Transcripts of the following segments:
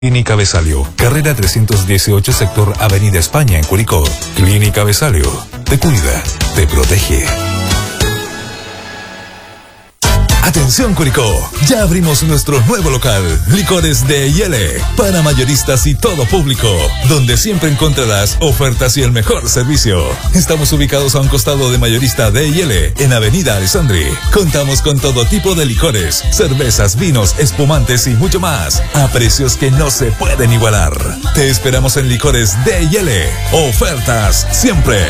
Clínica Besalio, carrera 318, sector Avenida España, en Curicó. Clínica Besalio, te cuida, te protege. Atención Curicó, ya abrimos nuestro nuevo local, Licores de Yele, para mayoristas y todo público, donde siempre encontrarás ofertas y el mejor servicio. Estamos ubicados a un costado de Mayorista de Yele, en Avenida Alessandri. Contamos con todo tipo de licores, cervezas, vinos, espumantes y mucho más, a precios que no se pueden igualar. Te esperamos en Licores de Yele, ofertas siempre.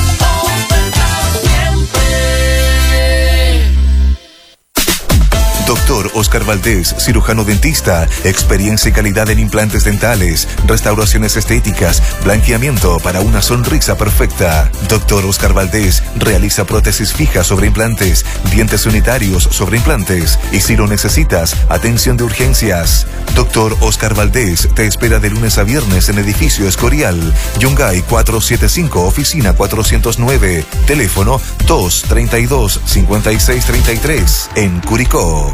Doctor Oscar Valdés, cirujano dentista, experiencia y calidad en implantes dentales, restauraciones estéticas, blanqueamiento para una sonrisa perfecta. Doctor Oscar Valdés realiza prótesis fijas sobre implantes, dientes unitarios sobre implantes y si lo necesitas, atención de urgencias. Doctor Oscar Valdés te espera de lunes a viernes en Edificio Escorial, Yungay 475, oficina 409, teléfono 232-5633, en Curicó.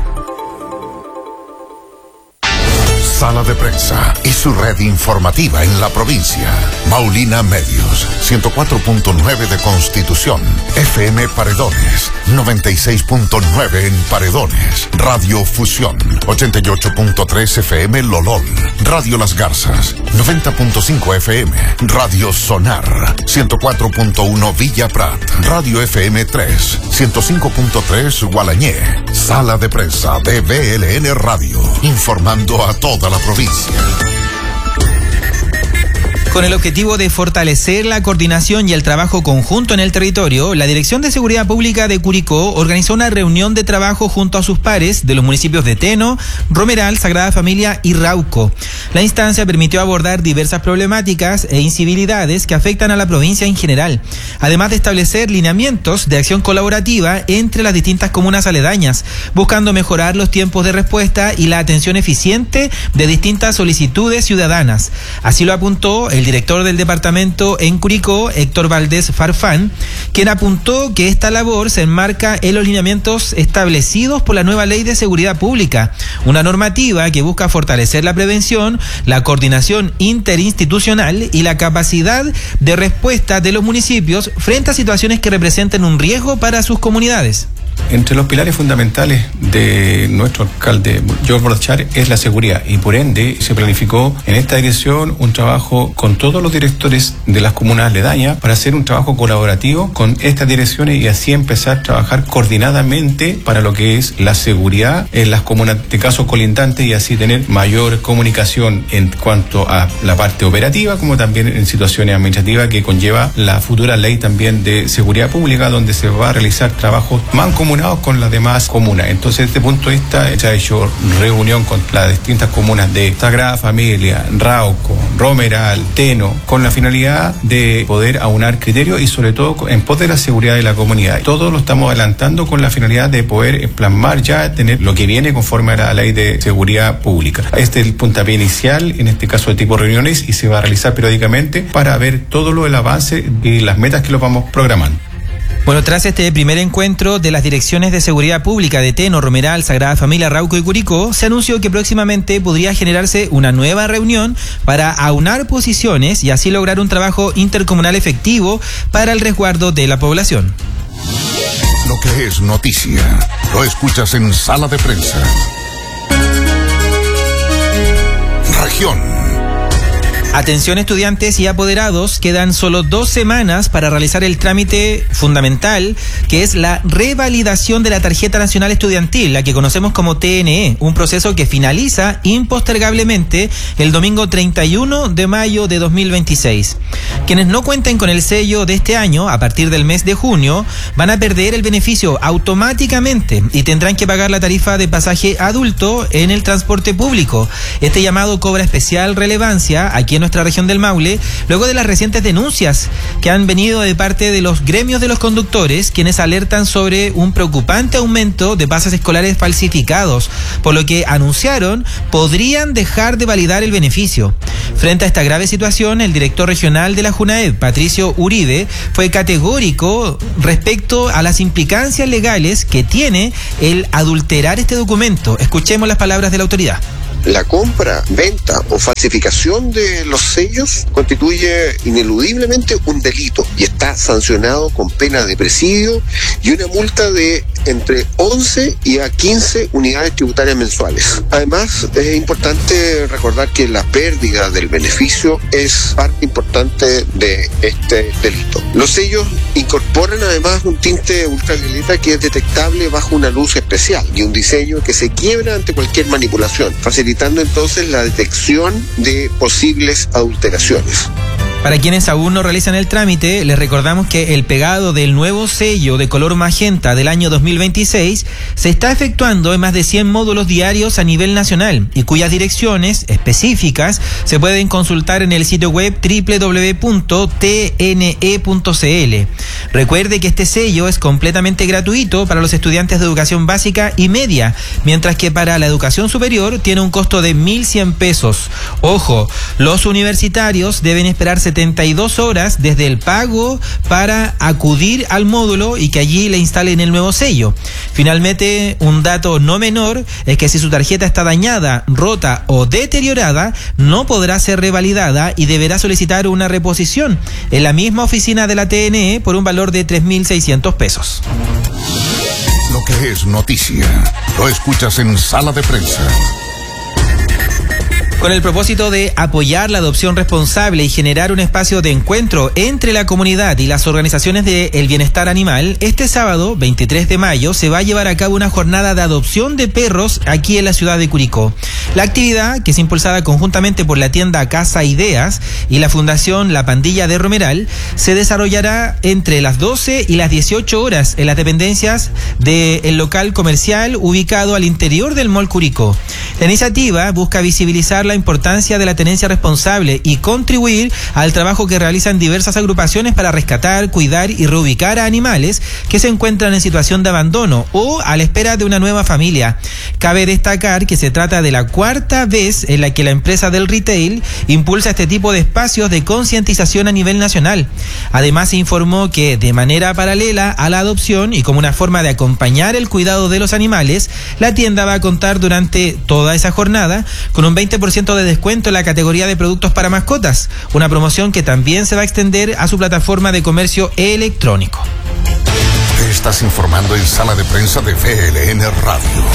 Sala de Prensa y su red informativa en la provincia. Maulina Medios, 104.9 de Constitución, FM Paredones, 96.9 en Paredones, Radio Fusión, 88.3 FM Lolol, Radio Las Garzas, 90.5 FM, Radio Sonar, 104.1 Villa Prat, Radio FM 3, 105.3 Gualañé. Sala de Prensa de BLN Radio, informando a toda la provincia. Con el objetivo de fortalecer la coordinación y el trabajo conjunto en el territorio, la Dirección de Seguridad Pública de Curicó organizó una reunión de trabajo junto a sus pares de los municipios de Teno, Romeral, Sagrada Familia y Rauco. La instancia permitió abordar diversas problemáticas e incivilidades que afectan a la provincia en general, además de establecer lineamientos de acción colaborativa entre las distintas comunas aledañas, buscando mejorar los tiempos de respuesta y la atención eficiente de distintas solicitudes ciudadanas. Así lo apuntó el director del departamento en Curicó, Héctor Valdés Farfán, quien apuntó que esta labor se enmarca en los lineamientos establecidos por la nueva Ley de Seguridad Pública, una normativa que busca fortalecer la prevención, la coordinación interinstitucional y la capacidad de respuesta de los municipios frente a situaciones que representen un riesgo para sus comunidades. Entre los pilares fundamentales de nuestro alcalde George Bordachar es la seguridad y por ende se planificó en esta dirección un trabajo con todos los directores de las comunas aledañas para hacer un trabajo colaborativo con estas direcciones y así empezar a trabajar coordinadamente para lo que es la seguridad en las comunas de casos colindantes y así tener mayor comunicación en cuanto a la parte operativa como también en situaciones administrativas que conlleva la futura ley también de seguridad pública donde se va a realizar trabajos mancomunados con las demás comunas. Entonces, desde este punto de vista, se ha hecho reunión con las distintas comunas de Sagrada Familia, Rauco, Romeral, Teno, con la finalidad de poder aunar criterios y sobre todo en pos de la seguridad de la comunidad. Todo lo estamos adelantando con la finalidad de poder plasmar ya, tener lo que viene conforme a la Ley de Seguridad Pública. Este es el puntapié inicial, en este caso de tipo reuniones, y se va a realizar periódicamente para ver todo lo del avance y las metas que lo vamos programando. Bueno, tras este primer encuentro de las direcciones de seguridad pública de Teno, Romeral, Sagrada Familia, Rauco y Curicó, se anunció que próximamente podría generarse una nueva reunión para aunar posiciones y así lograr un trabajo intercomunal efectivo para el resguardo de la población. Lo que es noticia, lo escuchas en Sala de Prensa. Región. Atención estudiantes y apoderados, quedan solo 2 semanas para realizar el trámite fundamental, que es la revalidación de la Tarjeta Nacional Estudiantil, la que conocemos como TNE, un proceso que finaliza impostergablemente el domingo 31 de mayo de 2026. Quienes no cuenten con el sello de este año, a partir del mes de junio, van a perder el beneficio automáticamente y tendrán que pagar la tarifa de pasaje adulto en el transporte público. Este llamado cobra especial relevancia aquí en nuestra región del Maule, luego de las recientes denuncias que han venido de parte de los gremios de los conductores, quienes alertan sobre un preocupante aumento de pases escolares falsificados, por lo que anunciaron podrían dejar de validar el beneficio. Frente a esta grave situación, el director regional de la JUNAED, Patricio Uribe, fue categórico respecto a las implicancias legales que tiene el adulterar este documento. Escuchemos las palabras de la autoridad. La compra, venta o falsificación de los sellos constituye ineludiblemente un delito y está sancionado con pena de presidio y una multa de entre 11 y a 15 unidades tributarias mensuales. Además, es importante recordar que la pérdida del beneficio es parte importante de este delito. Los sellos incorporan además un tinte ultravioleta que es detectable bajo una luz especial y un diseño que se quiebra ante cualquier manipulación, facilitando entonces la detección de posibles adulteraciones. Para quienes aún no realizan el trámite, les recordamos que el pegado del nuevo sello de color magenta del año 2026 se está efectuando en más de 100 módulos diarios a nivel nacional y cuyas direcciones específicas se pueden consultar en el sitio web www.tne.cl. Recuerde que este sello es completamente gratuito para los estudiantes de educación básica y media, mientras que para la educación superior tiene un costo de 1.100 pesos. Ojo, los universitarios deben esperar 72 horas desde el pago para acudir al módulo y que allí le instalen el nuevo sello. Finalmente, un dato no menor es que si su tarjeta está dañada, rota o deteriorada, no podrá ser revalidada y deberá solicitar una reposición en la misma oficina de la TNE por un valor de 3.600 pesos. Lo que es noticia, lo escuchas en Sala de Prensa. Con el propósito de apoyar la adopción responsable y generar un espacio de encuentro entre la comunidad y las organizaciones del bienestar animal, este sábado, 23 de mayo, se va a llevar a cabo una jornada de adopción de perros aquí en la ciudad de Curicó. La actividad, que es impulsada conjuntamente por la tienda Casa Ideas y la Fundación La Pandilla de Romeral, se desarrollará entre las 12 y las 18 horas en las dependencias del local comercial ubicado al interior del Mall Curicó. La iniciativa busca visibilizar la importancia de la tenencia responsable y contribuir al trabajo que realizan diversas agrupaciones para rescatar, cuidar y reubicar a animales que se encuentran en situación de abandono o a la espera de una nueva familia. Cabe destacar que se trata de la cuarta vez en la que la empresa del retail impulsa este tipo de espacios de concientización a nivel nacional. Además, se informó que de manera paralela a la adopción y como una forma de acompañar el cuidado de los animales, la tienda va a contar durante toda esa jornada con un 20% de descuento en la categoría de productos para mascotas, una promoción que también se va a extender a su plataforma de comercio electrónico. Te estás informando en Sala de Prensa de VLN Radio.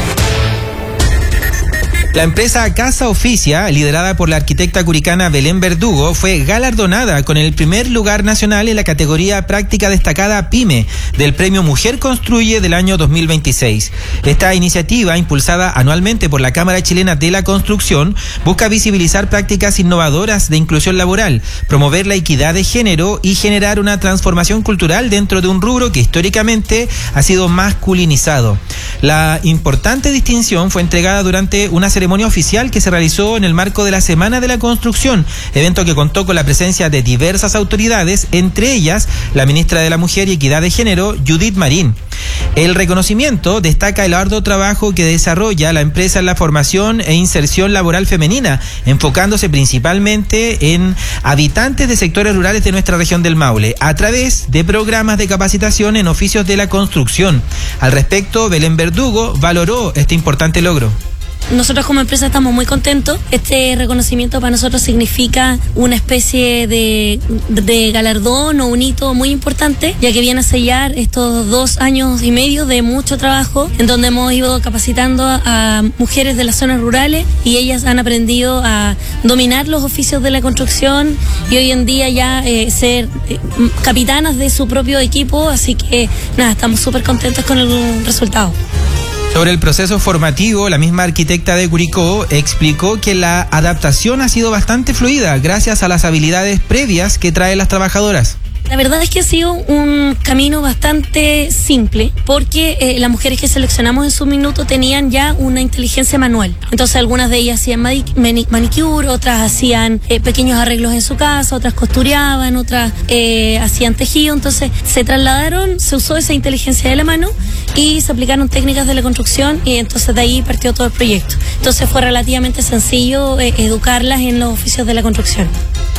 La empresa Casa Oficia, liderada por la arquitecta curicana Belén Verdugo, fue galardonada con el primer lugar nacional en la categoría Práctica Destacada PYME del Premio Mujer Construye del año 2026. Esta iniciativa, impulsada anualmente por la Cámara Chilena de la Construcción, busca visibilizar prácticas innovadoras de inclusión laboral, promover la equidad de género y generar una transformación cultural dentro de un rubro que históricamente ha sido masculinizado. La importante distinción fue entregada durante una ceremonia oficial que se realizó en el marco de la Semana de la Construcción, evento que contó con la presencia de diversas autoridades, entre ellas la ministra de la Mujer y Equidad de Género, Judith Marín. El reconocimiento destaca el arduo trabajo que desarrolla la empresa en la formación e inserción laboral femenina, enfocándose principalmente en habitantes de sectores rurales de nuestra región del Maule, a través de programas de capacitación en oficios de la construcción. Al respecto, Belén Verdugo valoró este importante logro. Nosotros como empresa estamos muy contentos. Este reconocimiento para nosotros significa una especie de galardón o un hito muy importante, ya que viene a sellar estos 2 años y medio de mucho trabajo, en donde hemos ido capacitando a mujeres de las zonas rurales y ellas han aprendido a dominar los oficios de la construcción y hoy en día ya ser capitanas de su propio equipo, así que nada, estamos súper contentos con el resultado. Sobre el proceso formativo, la misma arquitecta de Curicó explicó que la adaptación ha sido bastante fluida gracias a las habilidades previas que traen las trabajadoras. La verdad es que ha sido un camino bastante simple porque las mujeres que seleccionamos en su minuto tenían ya una inteligencia manual. Entonces algunas de ellas hacían manicure, otras hacían pequeños arreglos en su casa, otras costureaban, otras hacían tejido. Entonces se trasladaron, se usó esa inteligencia de la mano y se aplicaron técnicas de la construcción y entonces de ahí partió todo el proyecto. Entonces fue relativamente sencillo educarlas en los oficios de la construcción.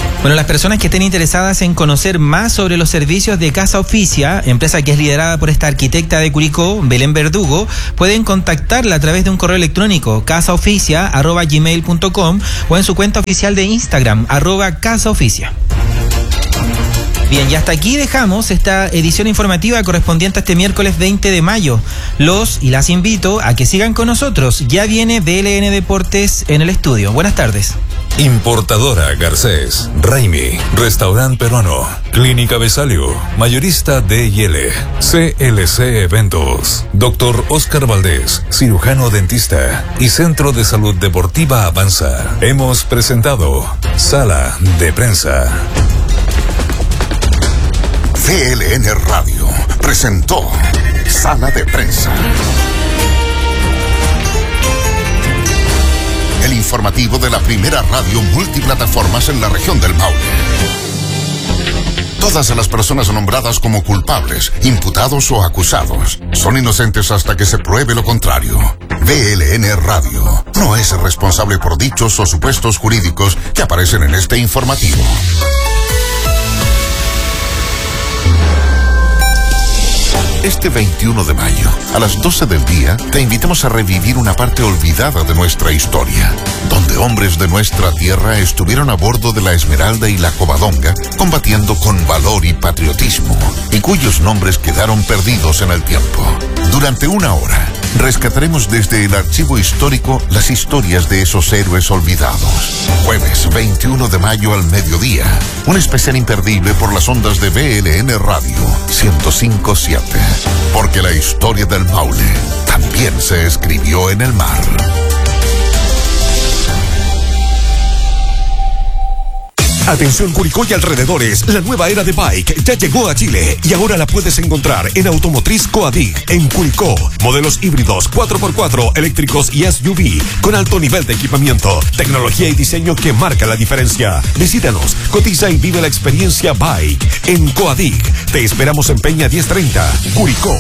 Bueno, las personas que estén interesadas en conocer más sobre los servicios de Casa Oficia, empresa que es liderada por esta arquitecta de Curicó, Belén Verdugo, pueden contactarla a través de un correo electrónico, casaoficia@gmail.com, o en su cuenta oficial de Instagram, @casaoficia. Bien, y hasta aquí dejamos esta edición informativa correspondiente a este miércoles 20 de mayo. Los y las invito a que sigan con nosotros. Ya viene BLN Deportes en el estudio. Buenas tardes. Importadora Garcés, Raimi, Restaurante Peruano, Clínica Besalio, Mayorista D&L, CLC Eventos, Dr. Oscar Valdés, cirujano dentista y Centro de Salud Deportiva Avanza. Hemos presentado Sala de Prensa. BLN Radio presentó Sala de Prensa. El informativo de la primera radio multiplataformas en la región del Maule. Todas las personas nombradas como culpables, imputados o acusados son inocentes hasta que se pruebe lo contrario. BLN Radio no es responsable por dichos o supuestos jurídicos que aparecen en este informativo. Este 21 de mayo, a las 12 del día, te invitamos a revivir una parte olvidada de nuestra historia, donde hombres de nuestra tierra estuvieron a bordo de la Esmeralda y la Covadonga, combatiendo con valor y patriotismo, y cuyos nombres quedaron perdidos en el tiempo. Durante una hora, rescataremos desde el archivo histórico las historias de esos héroes olvidados. Jueves 21 de mayo al mediodía, un especial imperdible por las ondas de BLN Radio 105.7. Porque la historia del Maule también se escribió en el mar. Atención Curicó y alrededores, la nueva era de bike ya llegó a Chile y ahora la puedes encontrar en Automotriz Coadig en Curicó. Modelos híbridos 4x4, eléctricos y SUV con alto nivel de equipamiento, tecnología y diseño que marca la diferencia. Visítanos, cotiza y vive la experiencia bike en Coadig. Te esperamos en Peña 1030, Curicó.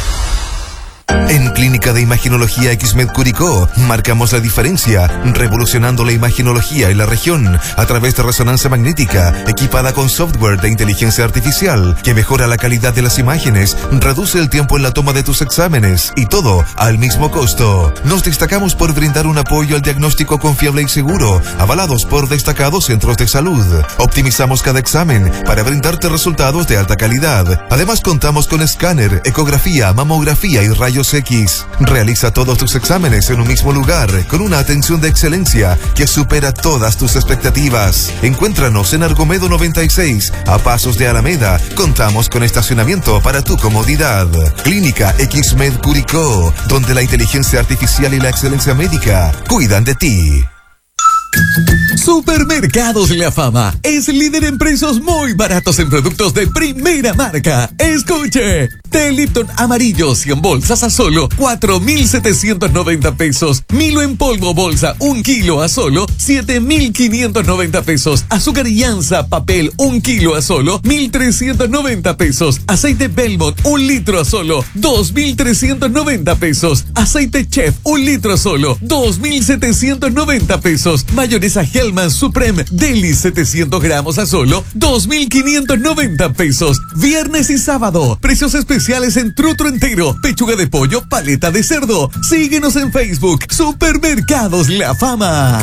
En Clínica de Imaginología XMED Curicó marcamos la diferencia, revolucionando la imaginología en la región a través de resonancia magnética equipada con software de inteligencia artificial que mejora la calidad de las imágenes, reduce el tiempo en la toma de tus exámenes y todo al mismo costo. Nos destacamos por brindar un apoyo al diagnóstico confiable y seguro, avalados por destacados centros de salud. Optimizamos cada examen para brindarte resultados de alta calidad. Además contamos con escáner, ecografía, mamografía y rayos X. Realiza todos tus exámenes en un mismo lugar, con una atención de excelencia que supera todas tus expectativas. Encuéntranos en Argomedo 96, a pasos de Alameda. Contamos con estacionamiento para tu comodidad. Clínica XMED Curicó, donde la inteligencia artificial y la excelencia médica cuidan de ti. Supermercados La Fama es líder en precios muy baratos en productos de primera marca. Escuche, té Lipton amarillo 100 bolsas a solo 4.790 pesos. Milo en polvo bolsa 1 kilo a solo 7.590 pesos. Azúcar Llanza papel 1 kilo a solo 1.390 pesos. Aceite Belmont 1 litro a solo 2.390 pesos. Aceite Chef 1 litro a solo 2.790 pesos. Mayonesa Hellman Supreme Deli 700 gramos a solo 2.590 pesos. Viernes y sábado, precios especiales en trutro entero, pechuga de pollo, paleta de cerdo. Síguenos en Facebook, Supermercados La Fama.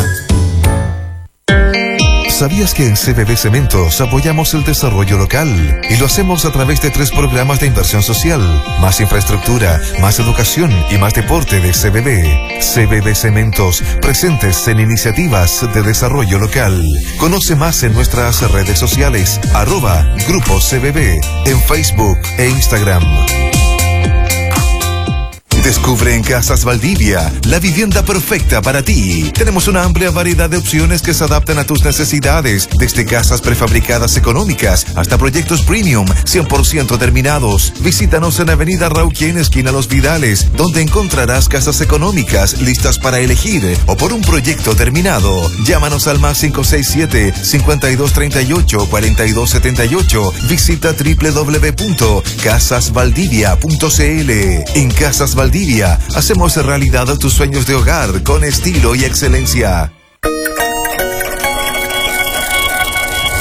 ¿Sabías que en CBB Cementos apoyamos el desarrollo local? Y lo hacemos a través de 3 programas de inversión social, más infraestructura, más educación y más deporte de CBB. CBB Cementos, presentes en iniciativas de desarrollo local. Conoce más en nuestras redes sociales, @Grupo CBB, en Facebook e Instagram. Descubre en Casas Valdivia la vivienda perfecta para ti. Tenemos una amplia variedad de opciones que se adaptan a tus necesidades, desde casas prefabricadas económicas hasta proyectos premium 100% terminados. Visítanos en Avenida Rauquien, esquina Los Vidales, donde encontrarás casas económicas listas para elegir o por un proyecto terminado. Llámanos al +567 5238 4278. Visita www.casasvaldivia.cl. En Casas Valdivia hacemos realidad tus sueños de hogar con estilo y excelencia.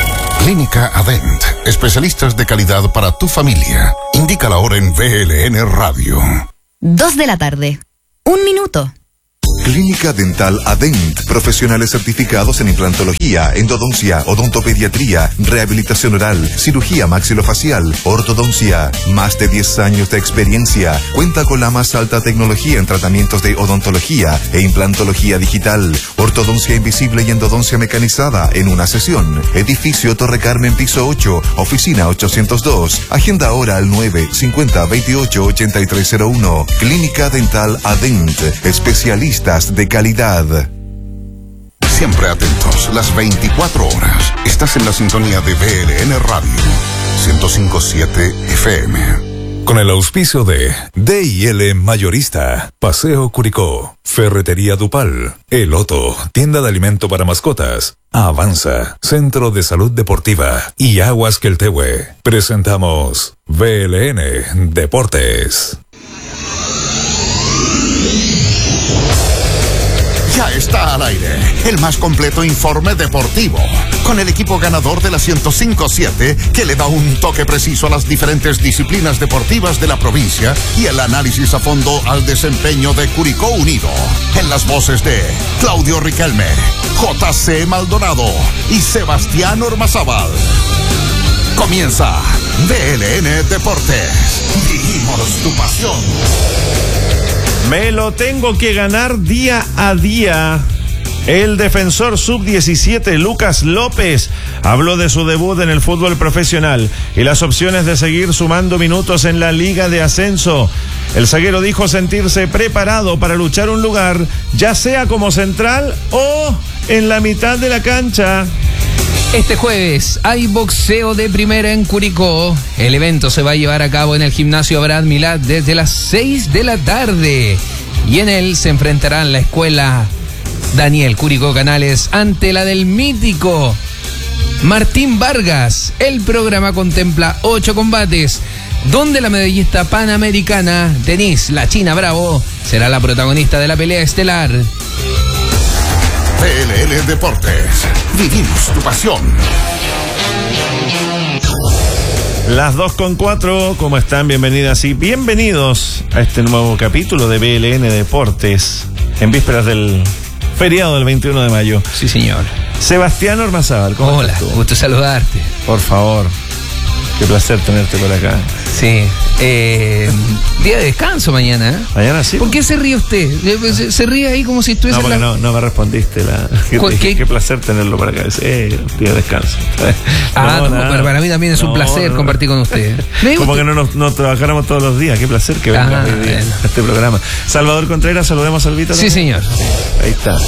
Clínica Adent, especialistas de calidad para tu familia. Indica la hora en VLN Radio. 2 de la tarde. 1 minuto. Clínica Dental Adent, profesionales certificados en implantología, endodoncia, odontopediatría, rehabilitación oral, cirugía maxilofacial, ortodoncia. Más de 10 años de experiencia. Cuenta con la más alta tecnología en tratamientos de odontología e implantología digital, ortodoncia invisible y endodoncia mecanizada en una sesión. Edificio Torre Carmen, piso 8, oficina 802. Agenda ahora al 950-28-8301. Clínica Dental Adent, especialistas de calidad. Siempre atentos, las 24 horas. Estás en la sintonía de VLN Radio 105.7 FM. Con el auspicio de D&L Mayorista, Paseo Curicó, Ferretería Dupal, El Otto, tienda de alimento para mascotas, Avanza, Centro de Salud Deportiva y Aguas Queltehue. Presentamos VLN Deportes. Ya está al aire el más completo informe deportivo, con el equipo ganador de la 105.7 que le da un toque preciso a las diferentes disciplinas deportivas de la provincia y el análisis a fondo al desempeño de Curicó Unido. En las voces de Claudio Riquelme, JC Maldonado y Sebastián Ormazábal. Comienza VLN Deportes. Vivimos tu pasión. Me lo tengo que ganar día a día. El defensor sub-17 Lucas López habló de su debut en el fútbol profesional y las opciones de seguir sumando minutos en la Liga de Ascenso. El zaguero dijo sentirse preparado para luchar un lugar, ya sea como central o en la mitad de la cancha. Este jueves hay boxeo de primera en Curicó. El evento se va a llevar a cabo en el gimnasio Brad Milad desde las 6 de la tarde. Y en él se enfrentarán la escuela Daniel Curicó Canales ante la del mítico Martín Vargas. El programa contempla 8 combates, donde la medallista panamericana Denise La China Bravo será la protagonista de la pelea estelar. VLN Deportes. Vivimos tu pasión. Las 2:04, ¿cómo están? Bienvenidas y bienvenidos a este nuevo capítulo de VLN Deportes, en vísperas del feriado del 21 de mayo. Sí, señor. Sebastián Ormazábal, ¿cómo estás tú? Hola, gusto saludarte. Por favor, qué placer tenerte por acá. Sí, día de descanso mañana, ¿eh? Mañana sí. ¿Por qué se ríe usted? Se ríe ahí como si estuviese... No, porque no me respondiste. Qué placer tenerlo por acá. Día de descanso. Pero para mí también es un placer compartir con usted. Como que no trabajáramos todos los días. Qué placer que venga hoy día a este programa. Salvador Contreras, saludemos a Salvito. Sí, señor. Ahí está.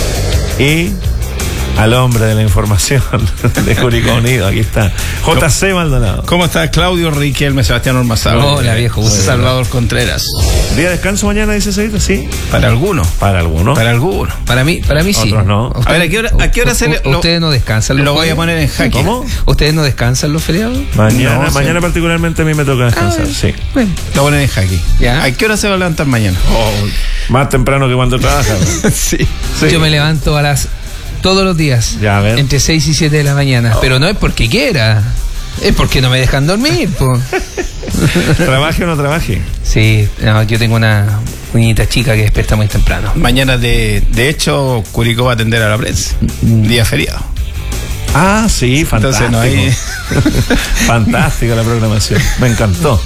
Y al hombre de la información de Curicó Unido, aquí está JC Maldonado. ¿Cómo estás, Claudio Riquelme, Sebastián Ormazábal? Hola, viejo. Salvador Contreras. ¿Día de descanso mañana, dice Seguito? Sí. Para algunos. Para algunos. Para algunos. Para mí sí. Otros no. ¿Usted, a ver, ¿a qué hora se ustedes no descansan los Lo voy a poner en jaque. ¿Cómo? ¿Ustedes no descansan los feriados? Mañana particularmente a mí me toca descansar, sí. Bueno. Lo voy a poner en jaque. ¿Ya? ¿A qué hora se va a levantar mañana? Más temprano que cuando trabaja. Sí. Yo me levanto todos los días, ya, a ver, entre 6 y 7 de la mañana, pero no es porque quiera, es porque no me dejan dormir, po. ¿Trabaje o no trabaje? Sí, no, yo tengo una niñita chica que despierta muy temprano. Mañana, de hecho, Curicó va a atender a la prensa, día feriado. Ah, sí, fantástico. Entonces no hay... Fantástica la programación, me encantó.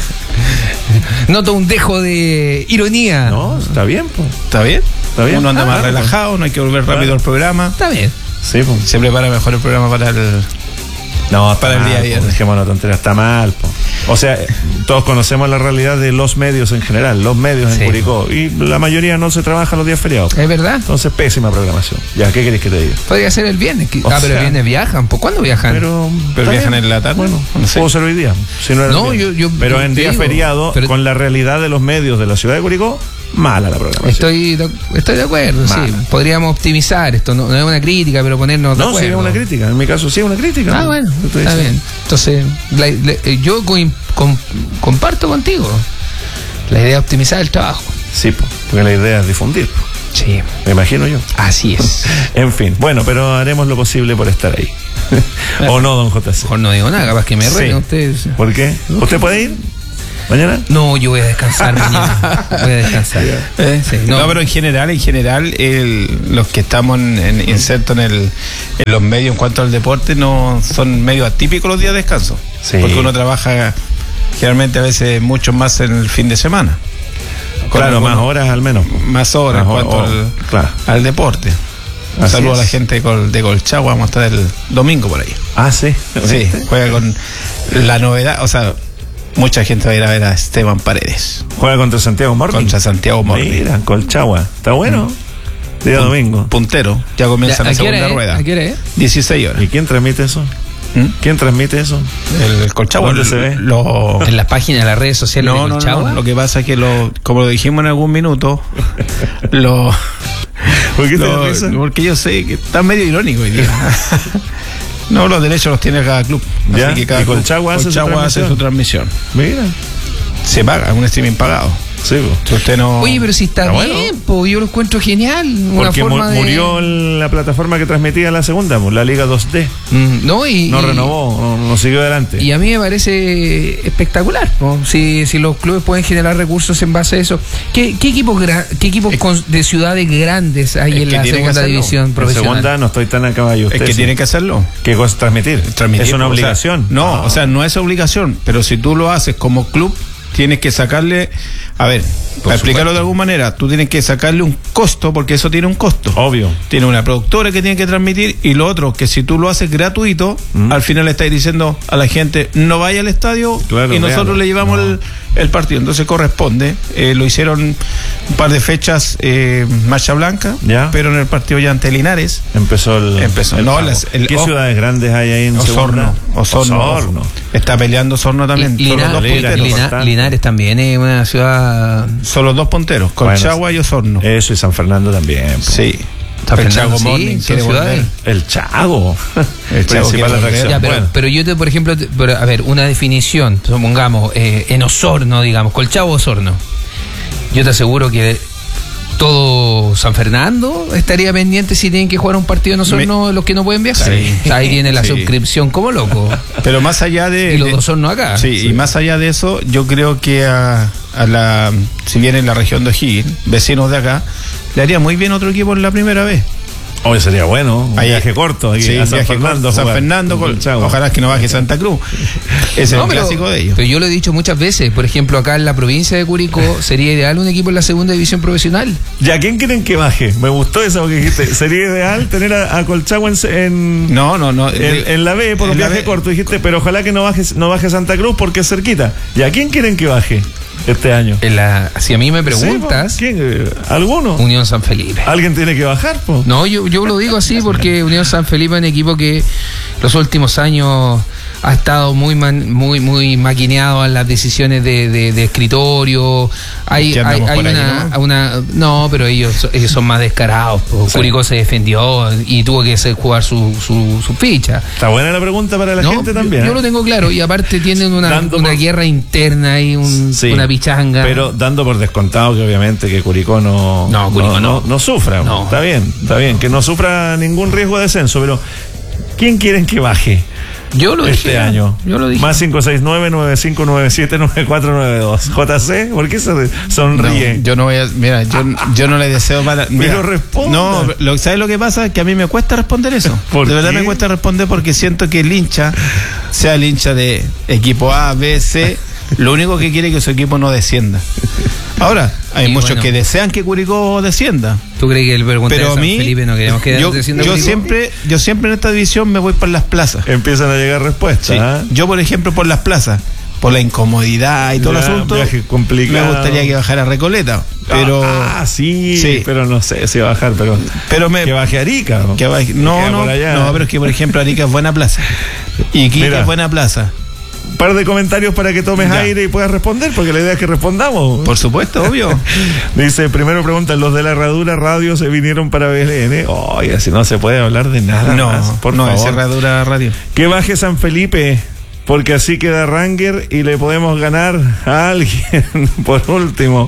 Noto un dejo de ironía. No, está bien, pues. ¿Está bien? ¿Está bien? Uno anda más relajado, no hay que volver rápido al programa. Está bien. Sí, pues. Se prepara mejor el programa para el... No, para el día a día. Dejémonos tonterías, está mal, po. O sea, todos conocemos la realidad de los medios en general, los medios en Curicó, y la mayoría no se trabaja los días feriados. Es verdad. Entonces, pésima programación. Ya, ¿qué querés que te diga? Podría ser el viernes. Pero el viernes viajan. ¿Por cuándo viajan? Pero viajan bien en la tarde. Bueno, no sé. Puedo ser hoy día. Si no, no yo pero en día feriado, con la realidad de los medios de la ciudad de Curicó, mala la programación. Estoy de acuerdo, mala. Sí. Podríamos optimizar esto. No es una crítica, pero ponernos de acuerdo. No, sí es una crítica. En mi caso, sí es una crítica. Ah, bueno, está bien. Entonces, yo comparto contigo la idea de optimizar el trabajo. Sí, porque la idea es difundir. Sí. Me imagino yo. Así es. En fin, bueno, pero haremos lo posible por estar ahí. ¿O no, don JC? Mejor no digo nada, capaz que me reten ustedes. ¿Por qué? ¿Usted puede ir mañana? No, yo voy a descansar mañana. Voy a descansar. Sí, no, pero en general, los que estamos insertos en los medios en cuanto al deporte no son medio atípicos los días de descanso. Sí. Porque uno trabaja generalmente a veces mucho más en el fin de semana. Claro, más horas al menos. Más horas en cuanto al deporte. Un saludo a la gente de Colchagua, vamos a estar el domingo por ahí. Ah, sí. Sí, juega con la novedad, o sea, mucha gente va a ir a ver a Esteban Paredes. Juega contra Santiago Morning. Contra Santiago Morning. Mira, Colchagua. Está bueno. Día domingo. Puntero. Ya comienza la segunda rueda. ¿A qué hora es? 16 horas. ¿Y quién transmite eso? ¿Quién transmite eso? El Colchagua. ¿Dónde se ve? En las páginas de las redes sociales de Colchagua. No. Lo que pasa es que como lo dijimos en algún minuto, ¿Por qué te risa? Porque yo sé que está medio irónico hoy día. No, los derechos los tiene cada club. ¿Ya? Así que cada ¿Y Colchagua hace su transmisión? Mira. Se paga, un streaming pagado. Sí, si usted no... Oye, pero si está bien, bueno. Yo lo encuentro genial. Porque murió la plataforma que transmitía la segunda, la Liga 2D. No renovó, no siguió adelante. Y a mí me parece espectacular, ¿no? Si los clubes pueden generar recursos en base a eso. ¿Qué equipos de ciudades grandes hay en la segunda división profesional? En segunda no estoy tan a caballo. Es que tienen que hacerlo. ¿Qué cosa? Transmitir. Es una obligación. O sea, no es obligación, pero si tú lo haces como club, tienes que sacarle, para explicarlo de alguna manera, tú tienes que sacarle un costo, porque eso tiene un costo. Obvio. Tiene una productora que tiene que transmitir, y lo otro, que si tú lo haces gratuito, al final le estás diciendo a la gente, no vaya al estadio, y nosotros le llevamos el partido. Entonces corresponde, lo hicieron un par de fechas, Marcha Blanca, pero en el partido ya ante Linares. Empezó. ¿Qué ciudades grandes hay ahí en Osorno. Está peleando Osorno también. Linares también es una ciudad. Son los dos punteros, Colchagua y Osorno. Eso, y San Fernando también. Sí. El Chago Morning, El Chago. El Chago principal atracción. Pero yo por ejemplo, a ver, una definición, supongamos, en Osorno, digamos, Colchagua, Osorno. Yo te aseguro que todo San Fernando estaría pendiente si tienen que jugar un partido en Osorno los que no pueden viajar. Sí. Ahí viene la suscripción como loco. Pero más allá de... Y los dos Osorno acá. Sí, y más allá de eso, yo creo que si viene en la región de O'Higgins, vecinos de acá, le haría muy bien otro equipo en la primera vez. Hoy sería bueno, un viaje corto a San Fernando. San Fernando, ojalá que no baje Santa Cruz. Ese es el clásico de ellos. Pero yo lo he dicho muchas veces, por ejemplo, acá en la provincia de Curicó sería ideal un equipo en la segunda división profesional. ¿Ya quién quieren que baje? Me gustó eso porque dijiste, sería ideal tener a Colchagua en la B por un viaje corto, dijiste, pero ojalá que no baje Santa Cruz porque es cerquita. ¿Ya quién quieren que baje este año? Si a mí me preguntas, ¿quién? ¿Alguno? Unión San Felipe. ¿Alguien tiene que bajar, po? No, yo lo digo así porque Unión San Felipe es un equipo que los últimos años ha estado muy maquineado en las decisiones de escritorio. Hay no, pero ellos son más descarados. Curicó se defendió y tuvo que jugar su ficha. Está buena la pregunta para la gente también. Yo lo tengo claro, y aparte tienen una guerra interna y una pichanga. Pero dando por descontado que obviamente que Curicó no sufra. No. Está bien, que no sufra ningún riesgo de descenso, pero ¿quién quieren que baje? Yo lo dije. Año. Yo lo dije. Más 569-9597-9492. JC, ¿por qué se sonríe? No, yo no voy a. Mira, yo no le deseo para. Pero responda. No, ¿sabes lo que pasa? Que a mí me cuesta responder eso. De verdad me cuesta responder porque siento que el hincha, sea el hincha de equipo A, B, C, lo único que quiere es que su equipo no descienda. Ahora, hay muchos que desean que Curicó descienda. ¿Tú crees que el pregunta de San Felipe no queremos que descienda? Yo siempre en esta división me voy por las plazas. Empiezan a llegar respuestas. Sí. Yo, por ejemplo, por las plazas, por la incomodidad y todo el asunto, viaje complicado. Me gustaría que bajara Recoleta. Pero sí, pero no sé si bajar, pero que baje Arica. No, pero es que por ejemplo Arica es buena plaza. Y Iquique es buena plaza. Un par de comentarios para que tomes aire y puedas responder, porque la idea es que respondamos. Por supuesto, obvio. Dice, primero pregunta, los de la Herradura Radio se vinieron para BLN. Oye, si no se puede hablar de nada más, por favor. Es Herradura Radio. Que baje San Felipe. porque así queda Ranger y le podemos ganar a alguien. Por último,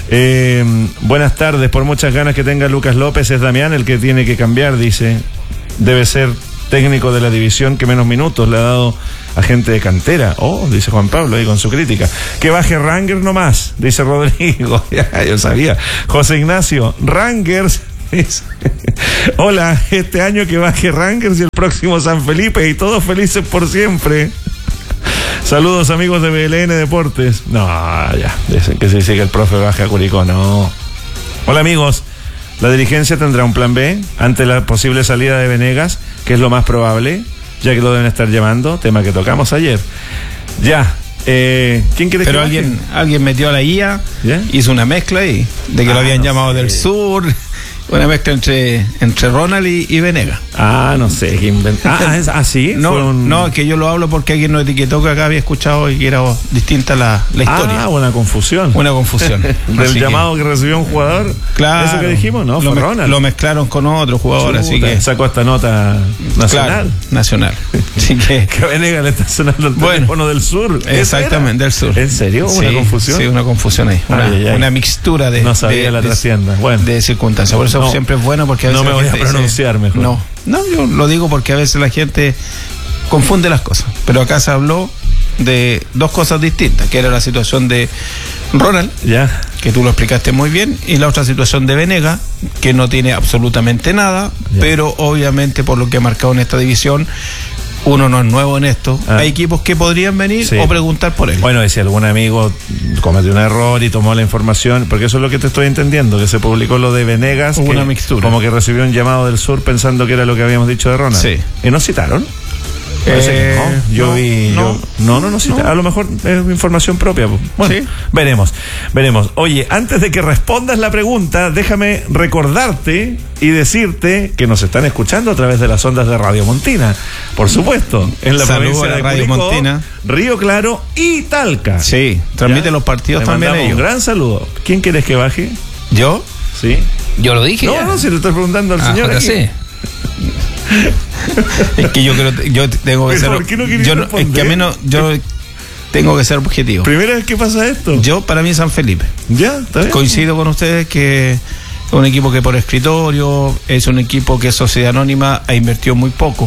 buenas tardes, por muchas ganas que tenga Lucas López, es Damián el que tiene que cambiar, dice. Debe ser técnico de la división que menos minutos le ha dado a gente de cantera. Dice Juan Pablo ahí con su crítica. Que baje Ranger nomás, dice Rodrigo. Ya, yo sabía. José Ignacio, Rangers. Hola, este año que baje Rangers y el próximo San Felipe y todos felices por siempre. Saludos amigos de BLN Deportes. No, ya, dicen que se dice que el profe baje a Curicó, no. Hola amigos, la dirigencia tendrá un plan B ante la posible salida de Venegas, que es lo más probable, ya que lo deben estar llamando, tema que tocamos ayer. Ya. ¿Quién quiere? Pero alguien metió a la IA, ¿yeah? Hizo una mezcla ahí, de que lo habían llamado del sur, una mezcla entre Ronald y Venegas. No sé quién inventó. ¿Sí? No, que yo lo hablo porque alguien nos etiquetó que acá había escuchado y que era distinta la historia. Una confusión. Del llamado que recibió un jugador. Claro. Eso que dijimos, ¿no? Fue Ronald. Lo mezclaron con otro jugador, así que sacó esta nota nacional. Claro, nacional. Así que Venegas le está sonando el teléfono del sur. Exactamente, del sur. ¿En serio? ¿Una confusión? Sí, una confusión ahí. Una mixtura de. No sabía la trascienda. De circunstancias. Por eso siempre es bueno, porque a veces no me voy a pronunciar mejor. No, yo lo digo porque a veces la gente confunde las cosas. Pero acá se habló de dos cosas distintas, que era la situación de Ronald, que tú lo explicaste muy bien, y la otra situación de Venegas, que no tiene absolutamente nada, pero obviamente por lo que ha marcado en esta división, uno no es nuevo en esto. Hay equipos que podrían venir o preguntar por él. Bueno, y si algún amigo cometió un error y tomó la información, porque eso es lo que te estoy entendiendo, que se publicó lo de Venegas, hubo una mixtura, como que recibió un llamado del sur pensando que era lo que habíamos dicho de Ronald. Sí. ¿Y no citaron? Parece que no. Yo vi. No citaron. A lo mejor es información propia. Bueno, veremos. Oye, antes de que respondas la pregunta, déjame recordarte y decirte que nos están escuchando a través de las ondas de Radio Montina, por supuesto, en la provincia de Radio Curicó, Montina, Río Claro y Talca. Sí, transmite los partidos también ellos. Un gran saludo. ¿Quién quieres que baje? ¿Yo? Sí. Yo lo dije. No, si le estoy preguntando al señor. JC. Es que yo tengo que ser. ¿Por qué no quieres responder? Es que a mí yo tengo que ser objetivo. ¿Primera vez que pasa esto? Yo, para mí, San Felipe. Ya, está bien. Coincido con ustedes que es un equipo que por escritorio, es un equipo que Sociedad Anónima ha invertido muy poco,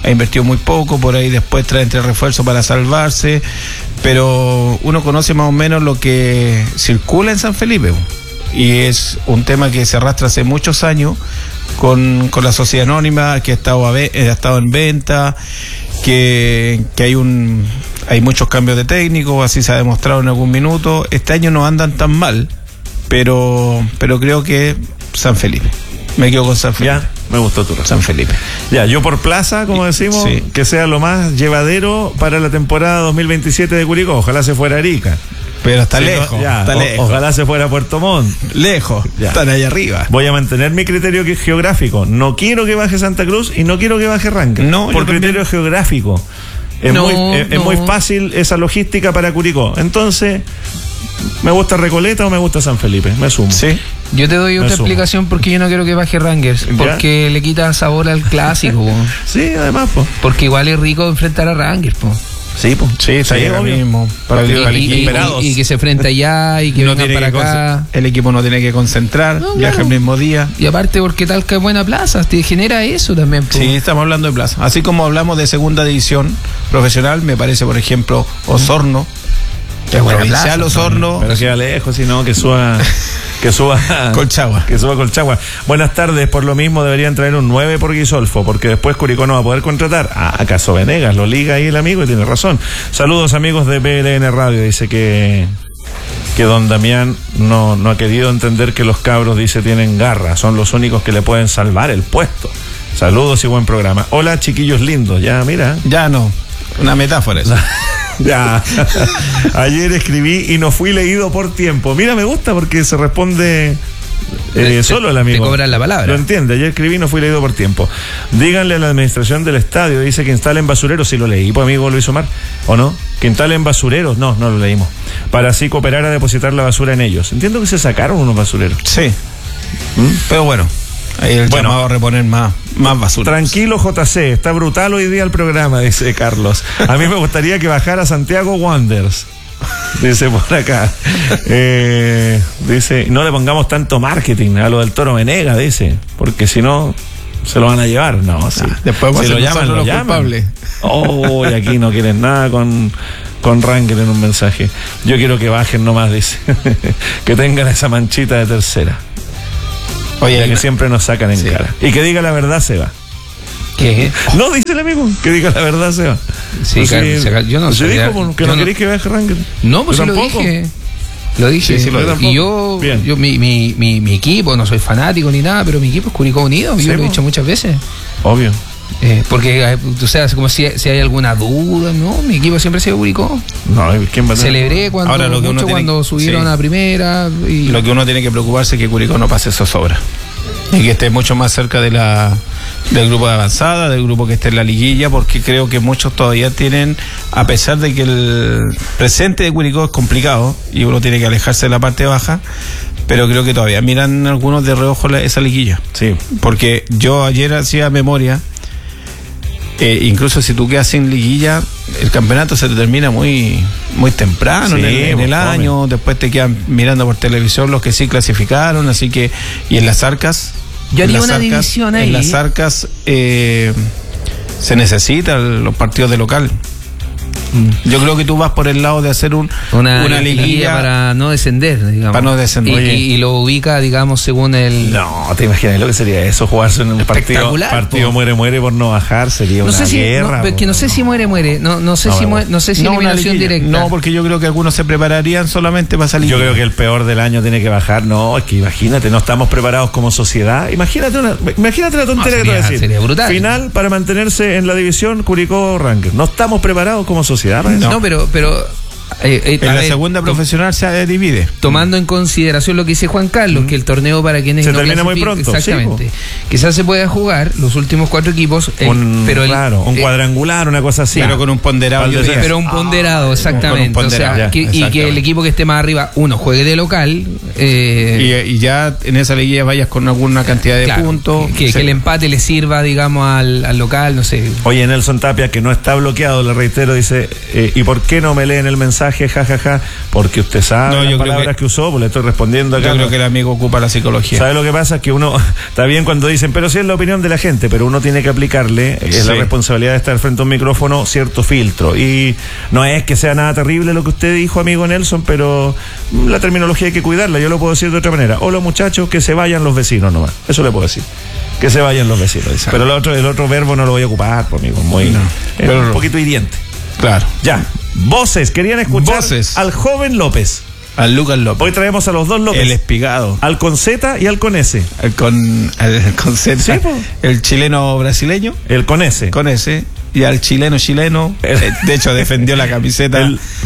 por ahí después trae entre refuerzos para salvarse, pero uno conoce más o menos lo que circula en San Felipe, y es un tema que se arrastra hace muchos años con la Sociedad Anónima, que ha estado en venta, que hay muchos cambios de técnicos, así se ha demostrado en algún minuto. Este año no andan tan mal, pero creo que San Felipe. Me quedo con San Felipe. Ya, me gustó tu razón. San Felipe. Ya, yo por plaza, como decimos, que sea lo más llevadero para la temporada 2027 de Curicó. Ojalá se fuera Arica. Pero está lejos. Ojalá se fuera a Puerto Montt. Lejos. Están allá arriba. Voy a mantener mi criterio geográfico. No quiero que baje Santa Cruz y no quiero que baje Ranger. Por criterio geográfico. Es muy fácil esa logística para Curicó. Entonces, ¿me gusta Recoleta o me gusta San Felipe? Me sumo. Sí. Yo te doy otra explicación porque yo no quiero que baje Rangers. Porque le quita sabor al clásico. Sí, además, porque igual es rico enfrentar a Rangers, Sí, está ahí ahora mismo. Y que se enfrenta allá y que no venga para acá. El equipo no tiene que concentrar, viaja el mismo día. Y aparte porque Talca es buena plaza, te genera eso también. Sí, estamos hablando de plaza. Así como hablamos de segunda división profesional, me parece, por ejemplo, Osorno. Que buena plaza, Osorno. Pero queda lejos, sino que suba Colchagua. Que suba Colchagua. Buenas tardes, por lo mismo deberían traer un 9 por Guisolfo, porque después Curicó no va a poder contratar. ¿Acaso Venegas? Lo liga ahí el amigo y tiene razón. Saludos amigos de BLN Radio, dice que don Damián no ha querido entender que los cabros, dice, tienen garra, son los únicos que le pueden salvar el puesto. Saludos y buen programa. Hola chiquillos lindos, ya mira. Ya no, una metáfora eso. Ya. Ayer escribí y no fui leído por tiempo. Mira, me gusta porque se responde solo el amigo. Te cobran la palabra. Lo entiende. Ayer escribí y no fui leído por tiempo. Díganle a la administración del estadio, dice que instalen basureros. Si lo leí, pues amigo Luis Omar, ¿o no? Que instalen basureros. No lo leímos. Para así cooperar a depositar la basura en ellos. Entiendo que se sacaron unos basureros. Sí. Pero bueno. Ahí el llamado a reponer más basura. Tranquilo, JC, está brutal hoy día el programa, dice Carlos. A mí me gustaría que bajara Santiago Wanderers. Dice por acá. Dice, no le pongamos tanto marketing a lo del Toro Venega, dice, porque si no se lo van a llevar. No, sí. Después si lo llaman, lo llaman. Culpables. Oh, y aquí no quieren nada con Rangel en un mensaje. Yo quiero que bajen nomás, dice. Que tengan esa manchita de tercera. Oye, ya que siempre nos sacan en cara. Y que diga la verdad, Seba. ¿Qué? No, dice el amigo, que diga la verdad, Seba. Sí, yo no sé. Dijo que no queréis que baje Rangel. No, pues sí lo dije. Lo dije. Sí, y yo mi equipo, no soy fanático ni nada, pero mi equipo es Curicó Unido. Yo lo he dicho muchas veces. Obvio. Porque, o sea, como si hay alguna duda, ¿no? Mi equipo siempre ha sido Curicó. No, ¿quién va a celebré cuando subieron a primera. Y lo que uno tiene que preocuparse es que Curicó no pase zozobra. Y que esté mucho más cerca del grupo de avanzada, del grupo que esté en la liguilla, porque creo que muchos todavía tienen, a pesar de que el presente de Curicó es complicado y uno tiene que alejarse de la parte baja, pero creo que todavía miran algunos de reojo esa liguilla. Sí. Porque yo ayer hacía memoria, incluso si tú quedas sin liguilla, el campeonato se te termina muy temprano en el año, después te quedan mirando por televisión los que sí clasificaron, así que, y en las arcas, yo haría una división ahí. En las arcas se necesitan los partidos de local. Yo creo que tú vas por el lado de hacer una liguilla para no descender, digamos. Para no descender. Y lo ubica, digamos, según el... No, te imaginas lo que sería eso, jugarse en un partido muere por no bajar, sería una guerra. No, es que no sé si muere. No sé si eliminación directa. No, porque yo creo que algunos se prepararían solamente para salir. Yo creo que el peor del año tiene que bajar. No, es que imagínate, no estamos preparados como sociedad. Imagínate la tontería que te voy a decir. Sería brutal. Final para mantenerse en la división Curicó Rangers. No estamos preparados como sociedad. No, pero en la segunda profesional se divide. Tomando en consideración lo que dice Juan Carlos, que el torneo para quienes se termina muy pronto. Exactamente. Quizás se pueda jugar los últimos 4 equipos, un cuadrangular, una cosa así. Pero con un ponderado. Pero un ponderado, exactamente. Con un ponderado, y que el equipo que esté más arriba, uno juegue de local. Y ya en esa liguilla vayas con alguna cantidad de puntos. Que el empate le sirva, digamos, al local, no sé. Oye, Nelson Tapia, que no está bloqueado, le reitero, dice, ¿y por qué no me leen el mensaje? Jajaja, porque usted sabe las palabras que usó, pues le estoy respondiendo acá. Yo creo que el amigo ocupa la psicología. ¿Sabe lo que pasa? Es que uno, está bien cuando dicen, pero sí es la opinión de la gente, pero uno tiene que aplicarle, es la responsabilidad de estar frente a un micrófono, cierto filtro. Y no es que sea nada terrible lo que usted dijo, amigo Nelson, pero la terminología hay que cuidarla, yo lo puedo decir de otra manera. Hola muchachos, que se vayan los vecinos nomás. Eso le puedo decir. Que se vayan los vecinos. Dice. Pero el otro verbo no lo voy a ocupar, amigo. Un poquito hiriente. Claro. Ya. Voces, querían escuchar al joven López. Al Lucas López. Hoy traemos a los dos López. El Espigado. Al con Z y al con S. El con Z. Sí, el chileno brasileño. El con S. Con S. Y al chileno. De hecho, defendió la camiseta.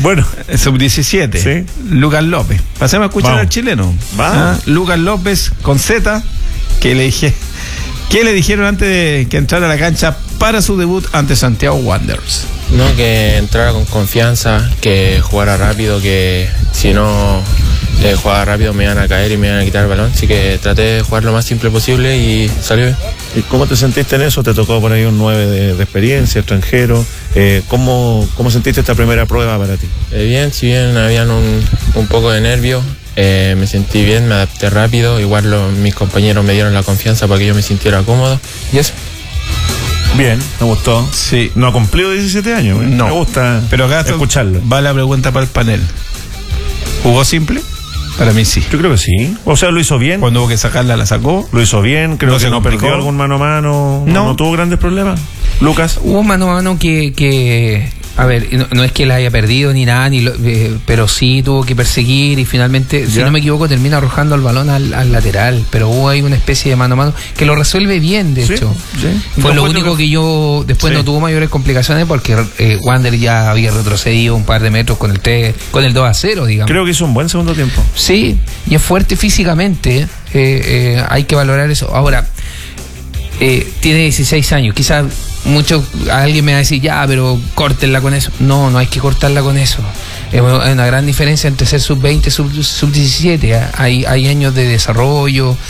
Sub-17. Sí. Lucas López. Pasemos a escuchar al chileno. Lucas López con Z. ¿Qué le dijeron antes de que entrara a la cancha para su debut ante Santiago Wanderers? No, que entrara con confianza, que jugara rápido, que si no jugaba rápido me iban a caer y me iban a quitar el balón, así que traté de jugar lo más simple posible y salió bien. ¿Y cómo te sentiste en eso? Te tocó por ahí un 9 de experiencia, extranjero. ¿Cómo sentiste esta primera prueba para ti? Bien, si bien habían un poco de nervio, me sentí bien, me adapté rápido, igual mis compañeros me dieron la confianza para que yo me sintiera cómodo y eso. Bien, me gustó. Sí. No ha cumplido 17 años. No. Me gusta escucharlo. Va la pregunta para el panel. ¿Jugó simple? Para mí sí. Yo creo que sí. O sea, lo hizo bien. Cuando hubo que sacarla, la sacó. Lo hizo bien. Creo que no perdió algún mano a mano. No tuvo grandes problemas. Lucas. Hubo mano a mano que a ver, no es que la haya perdido ni nada, pero sí tuvo que perseguir y finalmente, si no me equivoco, termina arrojando el balón al lateral. Pero hubo ahí una especie de mano a mano que lo resuelve bien, de hecho. Sí. Fue lo único que yo después no tuvo mayores complicaciones porque Wander ya había retrocedido un par de metros con el 2-0, digamos. Creo que hizo un buen segundo tiempo. Sí, y es fuerte físicamente. Hay que valorar eso. Ahora, tiene 16 años, quizás alguien me va a decir, ya, pero córtenla con eso. No hay que cortarla con eso. Hay una gran diferencia entre ser sub-20 y sub-17. Hay años de desarrollo,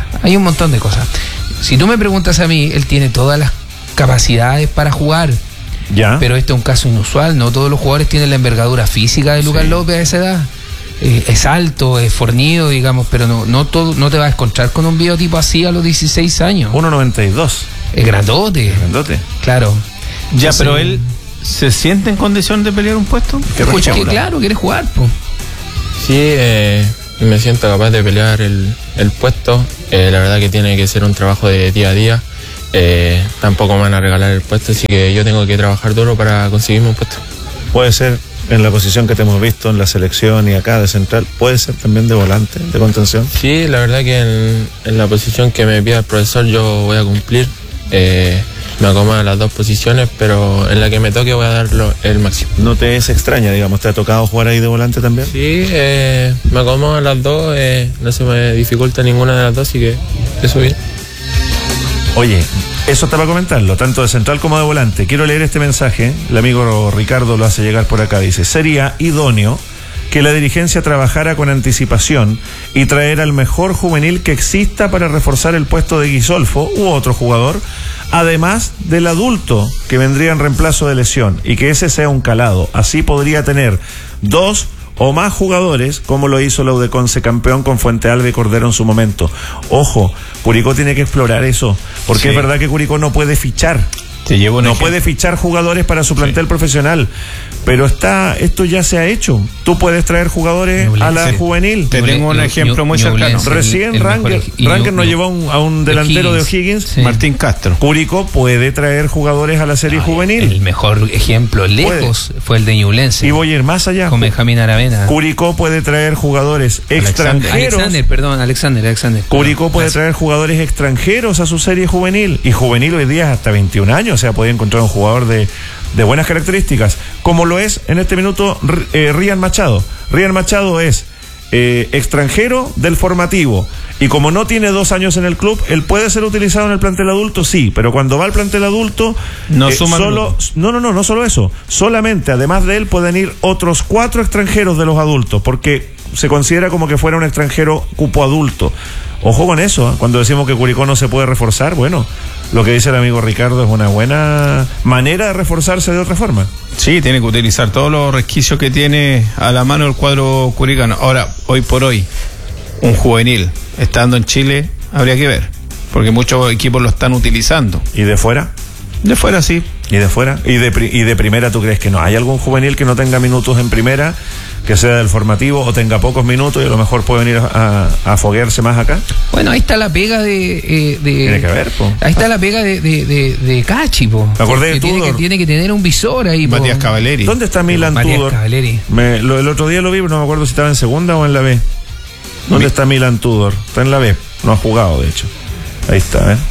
Hay un montón de cosas. Si tú me preguntas a mí, él tiene todas las capacidades para jugar. Ya. Pero este es un caso inusual, no todos los jugadores tienen la envergadura física de Lucas López a esa edad. Es alto, es fornido, digamos, pero no te vas a encontrar con un biotipo así a los 16 años. 1.92. Es grandote. Claro. Ya, Entonces, pero él se siente en condición de pelear un puesto. Claro, quiere jugar, po. Sí, me siento capaz de pelear el puesto. La verdad que tiene que ser un trabajo de día a día. Tampoco me van a regalar el puesto, así que yo tengo que trabajar duro para conseguirme un puesto. Puede ser en la posición que te hemos visto en la selección y acá de central, puede ser también de volante, de contención. Sí, la verdad que en la posición que me pida el profesor yo voy a cumplir. Me acomodan las dos posiciones, pero en la que me toque voy a dar el máximo. ¿No te es extraña, digamos? ¿Te ha tocado jugar ahí de volante también? Sí, me acomodan las dos, no se me dificulta ninguna de las dos, así que eso bien. Oye, eso te va a comentarlo, tanto de central como de volante. Quiero leer este mensaje, el amigo Ricardo lo hace llegar por acá, dice: sería idóneo que la dirigencia trabajara con anticipación y traer al mejor juvenil que exista para reforzar el puesto de Guisolfo u otro jugador, además del adulto que vendría en reemplazo de lesión, y que ese sea un calado. Así podría tener 2 o más jugadores, como lo hizo la Udeconce campeón con Fuente Alba y Cordero en su momento. Ojo, Curicó tiene que explorar eso, porque es verdad que Curicó no puede fichar. Puede fichar jugadores para su plantel profesional, pero esto ya se ha hecho. Tú puedes traer jugadores a la juvenil. Te tengo un ejemplo muy cercano. Recién Ranger nos llevó a un delantero de O'Higgins, Martín Castro. Curicó puede traer jugadores a la serie juvenil. El mejor ejemplo lejos fue el de Ñublense. Y voy a ir más allá. Con Benjamín Aravena. Curicó puede traer jugadores extranjeros. Alexander. Curicó puede traer jugadores extranjeros a su serie juvenil. Y juvenil hoy día es hasta 21 años. O sea, puede encontrar un jugador de buenas características, como lo es en este minuto Rian Machado. Rian Machado es extranjero del formativo, y como no tiene 2 años en el club, él puede ser utilizado en el plantel adulto, sí, pero cuando va al plantel adulto no solo eso, solamente además de él pueden ir otros 4 extranjeros de los adultos, porque se considera como que fuera un extranjero cupo adulto. Ojo con eso, cuando decimos que Curicó no se puede reforzar, bueno, lo que dice el amigo Ricardo es una buena manera de reforzarse de otra forma. Sí, tiene que utilizar todos los resquicios que tiene a la mano el cuadro curicano. Ahora, hoy por hoy, un juvenil estando en Chile, habría que ver, porque muchos equipos lo están utilizando. ¿Y de fuera? De fuera sí. ¿Y de fuera? ¿Y de primera tú crees que no? ¿Hay algún juvenil que no tenga minutos en primera, que sea del formativo o tenga pocos minutos y a lo mejor puede venir a foguearse más acá? Bueno, ahí está la pega de tiene que ver, po. Ahí está la pega de Cachi, po. Me acordé de Tudor. Tiene que tener un visor ahí, po. Matías Cavaleri. ¿Dónde está Milan Tudor? El otro día lo vi, pero no me acuerdo si estaba en segunda o en la B. ¿Dónde está Milan Tudor? Está en la B, no ha jugado, de hecho. Ahí está, ¿eh?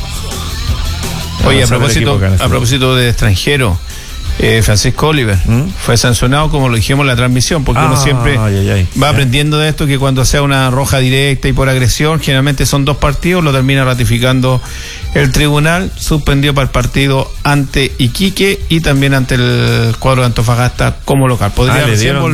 Oye, a propósito de extranjero, Francisco Oliver fue sancionado, como lo dijimos en la transmisión, porque uno siempre va aprendiendo de esto, que cuando sea una roja directa y por agresión, generalmente son 2 partidos, lo termina ratificando el tribunal. Suspendió para el partido ante Iquique y también ante el cuadro de Antofagasta como local. Podría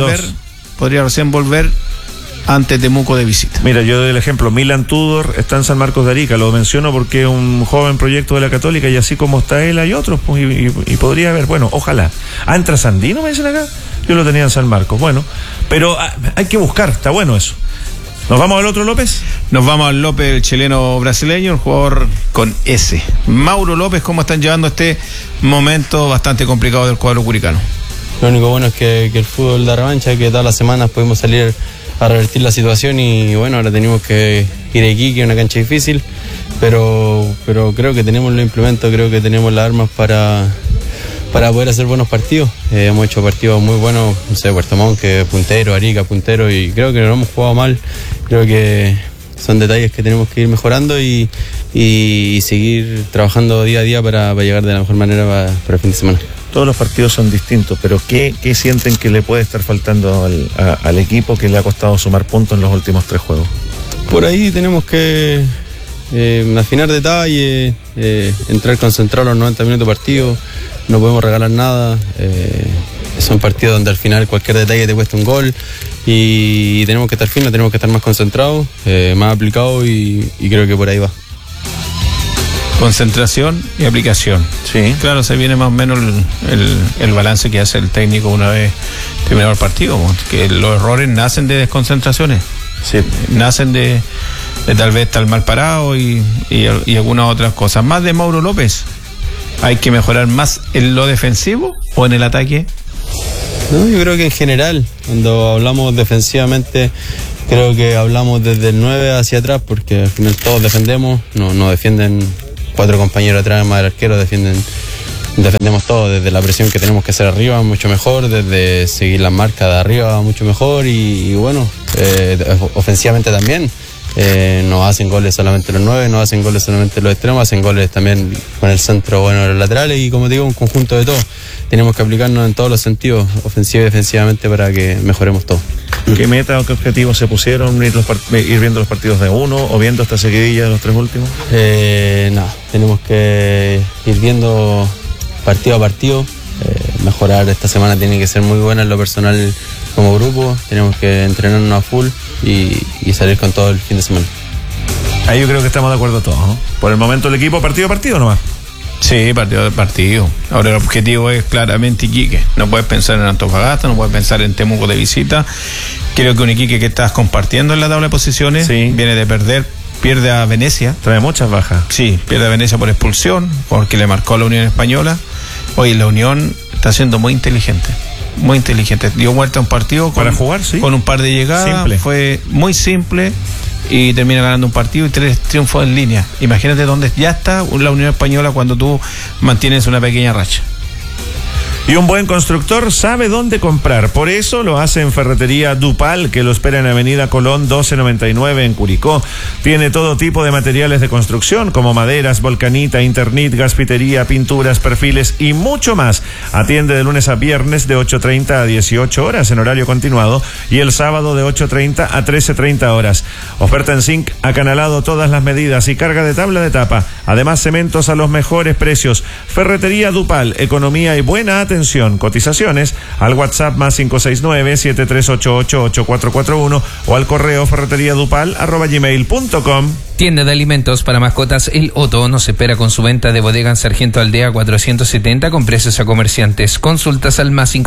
recién volver ante Temuco de visita. Mira, yo doy el ejemplo, Milan Tudor está en San Marcos de Arica, lo menciono porque es un joven proyecto de la Católica, y así como está él hay otros, pues, y podría haber, bueno, ojalá. ¿Entra Sandino, me dicen acá? Yo lo tenía en San Marcos, bueno, pero hay que buscar, está bueno eso. ¿Nos vamos al otro López? Nos vamos al López, el chileno brasileño, el jugador con S. Mauro López, ¿cómo están llevando este momento bastante complicado del cuadro curicano? Lo único bueno es que el fútbol da revancha, que todas las semanas podemos salir a revertir la situación, y bueno, ahora tenemos que ir a Iquique, una cancha difícil, pero creo que tenemos los implementos, creo que tenemos las armas para poder hacer buenos partidos. Hemos hecho partidos muy buenos, no sé, Puerto Montt, que puntero, Arica puntero, y creo que no hemos jugado mal. Creo que son detalles que tenemos que ir mejorando y seguir trabajando día a día para llegar de la mejor manera para el fin de semana. Todos los partidos son distintos, pero ¿qué sienten que le puede estar faltando al equipo que le ha costado sumar puntos en los últimos 3 juegos? Por ahí tenemos que afinar detalles, entrar concentrado los 90 minutos de partido, no podemos regalar nada, son partidos donde al final cualquier detalle te cuesta un gol y tenemos que estar finos, tenemos que estar más concentrados, más aplicados y creo que por ahí va. Concentración y aplicación. Sí. Claro, se viene más o menos el balance que hace el técnico una vez terminado el partido, que los errores nacen de desconcentraciones. Sí. Nacen de tal vez estar mal parado y algunas otras cosas. Más de Mauro López, ¿hay que mejorar más en lo defensivo o en el ataque? No, yo creo que en general, cuando hablamos defensivamente, creo que hablamos desde el 9 hacia atrás, porque al final todos defendemos, no defienden 4 compañeros atrás más el arquero, defendemos todo, desde la presión que tenemos que hacer arriba mucho mejor, desde seguir las marcas de arriba mucho mejor y bueno, ofensivamente también. No hacen goles solamente los 9, no hacen goles solamente los extremos, hacen goles también con el centro bueno de los laterales y como te digo, un conjunto de todo. Tenemos que aplicarnos en todos los sentidos, ofensiva y defensivamente, para que mejoremos todo. ¿Qué meta o qué objetivos se pusieron? ¿Ir viendo los partidos de uno o viendo esta seguidilla de los 3 últimos? Tenemos que ir viendo partido a partido. Mejorar esta semana tiene que ser muy buena en lo personal como grupo. Tenemos que entrenarnos a full y salir con todo el fin de semana. Ahí yo creo que estamos de acuerdo todos, ¿no? Por el momento el equipo partido a partido nomás. Sí, partido a partido. Ahora el objetivo es claramente Iquique. No puedes pensar en Antofagasta, no puedes pensar en Temuco de visita. Creo que un Iquique que estás compartiendo en la tabla de posiciones, sí, viene de perder, pierde a Venecia. Trae muchas bajas. Sí, pierde a Venecia por expulsión, porque le marcó a la Unión Española. Oye, la Unión está siendo muy inteligente. Muy inteligente. Dio vuelta a un partido para jugar, sí, con un par de llegadas. Simple. Fue muy simple y termina ganando un partido y 3 triunfos en línea. Imagínate dónde ya está la Unión Española cuando tú mantienes una pequeña racha. Y un buen constructor sabe dónde comprar. Por eso lo hace en Ferretería Dupal, que lo espera en Avenida Colón 1299 en Curicó. Tiene todo tipo de materiales de construcción, como maderas, volcanita, internit, gaspitería, pinturas, perfiles y mucho más. Atiende de lunes a viernes de 8:30 a 18 horas en horario continuado y el sábado de 8:30 a 13:30 horas. Oferta en zinc acanalado, todas las medidas y carga de tabla de tapa. Además, cementos a los mejores precios. Ferretería Dupal, economía y buena atención. Cotizaciones al WhatsApp más 569-7388-8441 o al correo ferreteriadupal@gmail.com. Tienda de alimentos para mascotas El Otto nos espera con su venta de bodega en Sargento Aldea 470 con precios a comerciantes. Consultas al más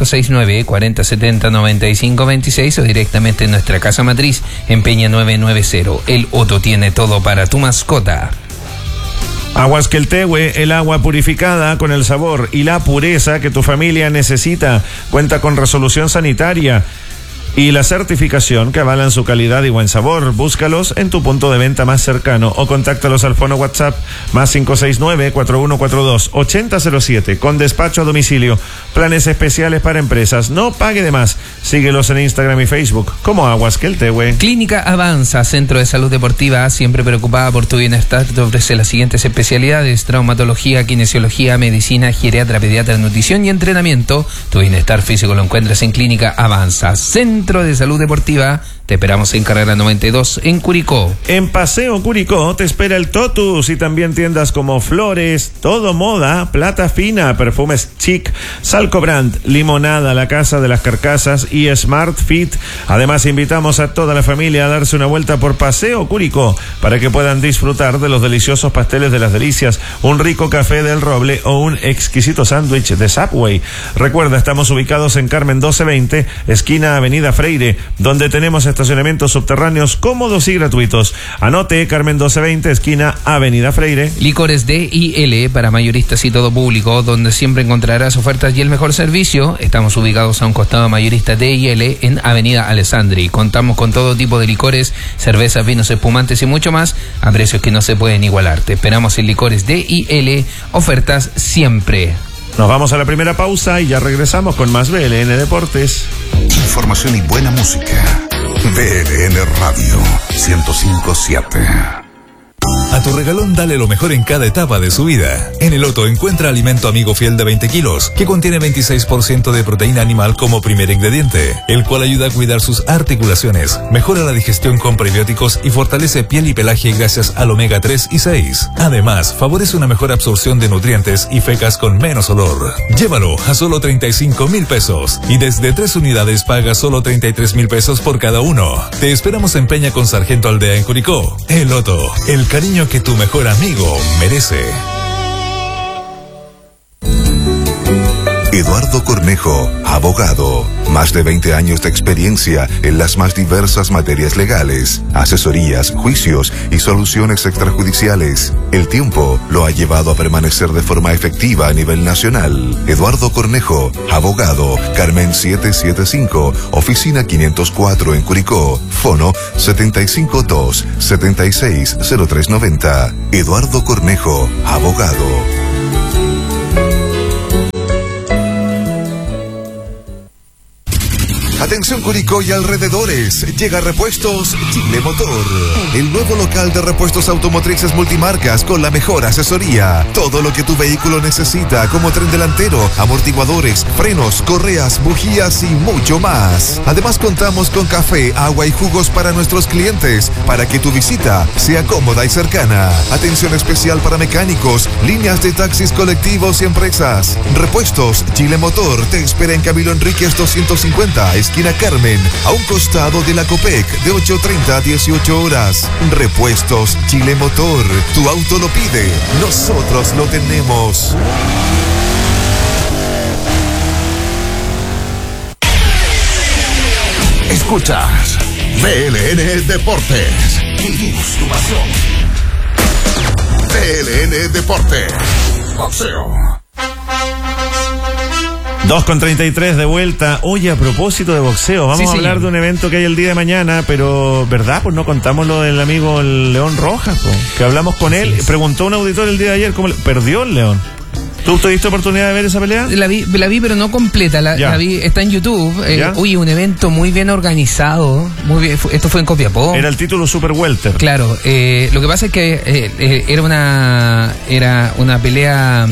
569-4070-9526 o directamente en nuestra casa matriz en Peña 990. El Otto tiene todo para tu mascota. Aguas Queltehue, el agua purificada con el sabor y la pureza que tu familia necesita. Cuenta con resolución sanitaria y la certificación que avalan su calidad y buen sabor. Búscalos en tu punto de venta más cercano o contáctalos al fono WhatsApp más 569-4142-8007 con despacho a domicilio. Planes especiales para empresas. No pague de más. Síguelos en Instagram y Facebook como Aguas Queltehue. Clínica Avanza, centro de salud deportiva, siempre preocupada por tu bienestar, te ofrece las siguientes especialidades: traumatología, kinesiología, medicina, geriatra, pediatra, nutrición y entrenamiento. Tu bienestar físico lo encuentras en Clínica Avanza, Centro de Salud Deportiva. Te esperamos en Carrera 92 en Curicó. En Paseo Curicó te espera el Totus y también tiendas como Flores, Todo Moda, Plata Fina, Perfumes Chic, Salco Brand, Limonada, La Casa de las Carcasas y Smart Fit. Además, invitamos a toda la familia a darse una vuelta por Paseo Curicó para que puedan disfrutar de los deliciosos pasteles de las delicias, un rico café del Roble o un exquisito sándwich de Subway. Recuerda, estamos ubicados en Carmen 1220, esquina Avenida Freire, donde tenemos estacionamientos subterráneos cómodos y gratuitos. Anote: Carmen 1220, esquina Avenida Freire. Licores D&L para mayoristas y todo público, donde siempre encontrarás ofertas y el mejor servicio. Estamos ubicados a un costado mayorista D&L en Avenida Alessandri. Contamos con todo tipo de licores, cervezas, vinos, espumantes y mucho más a precios que no se pueden igualar. Te esperamos en Licores D&L, ofertas siempre. Nos vamos a la primera pausa y ya regresamos con más BLN Deportes. Información y buena música. BLN Radio 105.7. A tu regalón dale lo mejor en cada etapa de su vida. En el Otto encuentra alimento amigo fiel de 20 kilos, que contiene 26% de proteína animal como primer ingrediente, el cual ayuda a cuidar sus articulaciones, mejora la digestión con prebióticos y fortalece piel y pelaje gracias al omega 3 y 6. Además, favorece una mejor absorción de nutrientes y fecas con menos olor. Llévalo a solo 35,000 pesos y desde 3 unidades paga solo 33,000 pesos por cada uno. Te esperamos en Peña con Sargento Aldea en Curicó. El Otto, el cariño que tu mejor amigo merece. Eduardo Cornejo, abogado. Más de 20 años de experiencia en las más diversas materias legales, asesorías, juicios y soluciones extrajudiciales. El tiempo lo ha llevado a permanecer de forma efectiva a nivel nacional. Eduardo Cornejo, abogado, Carmen 775, oficina 504 en Curicó, fono 752-760390. Eduardo Cornejo, abogado. Atención Curicó y alrededores, llega Repuestos Chile Motor, el nuevo local de repuestos automotrices multimarcas con la mejor asesoría. Todo lo que tu vehículo necesita, como tren delantero, amortiguadores, frenos, correas, bujías y mucho más. Además contamos con café, agua y jugos para nuestros clientes, para que tu visita sea cómoda y cercana. Atención especial para mecánicos, líneas de taxis colectivos y empresas. Repuestos Chile Motor te espera en Camilo Enríquez 250, esquina Carmen, a un costado de la Copec, de 8:30 a 18 horas. Repuestos Chile Motor, tu auto lo pide, nosotros lo tenemos. Escuchas TLN Deportes. Vivimos tu pasión. TLN Deportes. Boxeo. 2:33 de vuelta. Oye, a propósito de boxeo, vamos a hablar de un evento que hay el día de mañana, pero, ¿verdad? Pues no contamos lo del amigo el León Rojas, que hablamos con él. Preguntó un auditor el día de ayer cómo perdió el León. ¿Tú tuviste oportunidad de ver esa pelea? La vi, pero no completa. La vi, está en YouTube. Oye, un evento muy bien organizado. Muy bien. Esto fue en Copiapó. Era el título Super Welter. Claro. Lo que pasa es que era una pelea.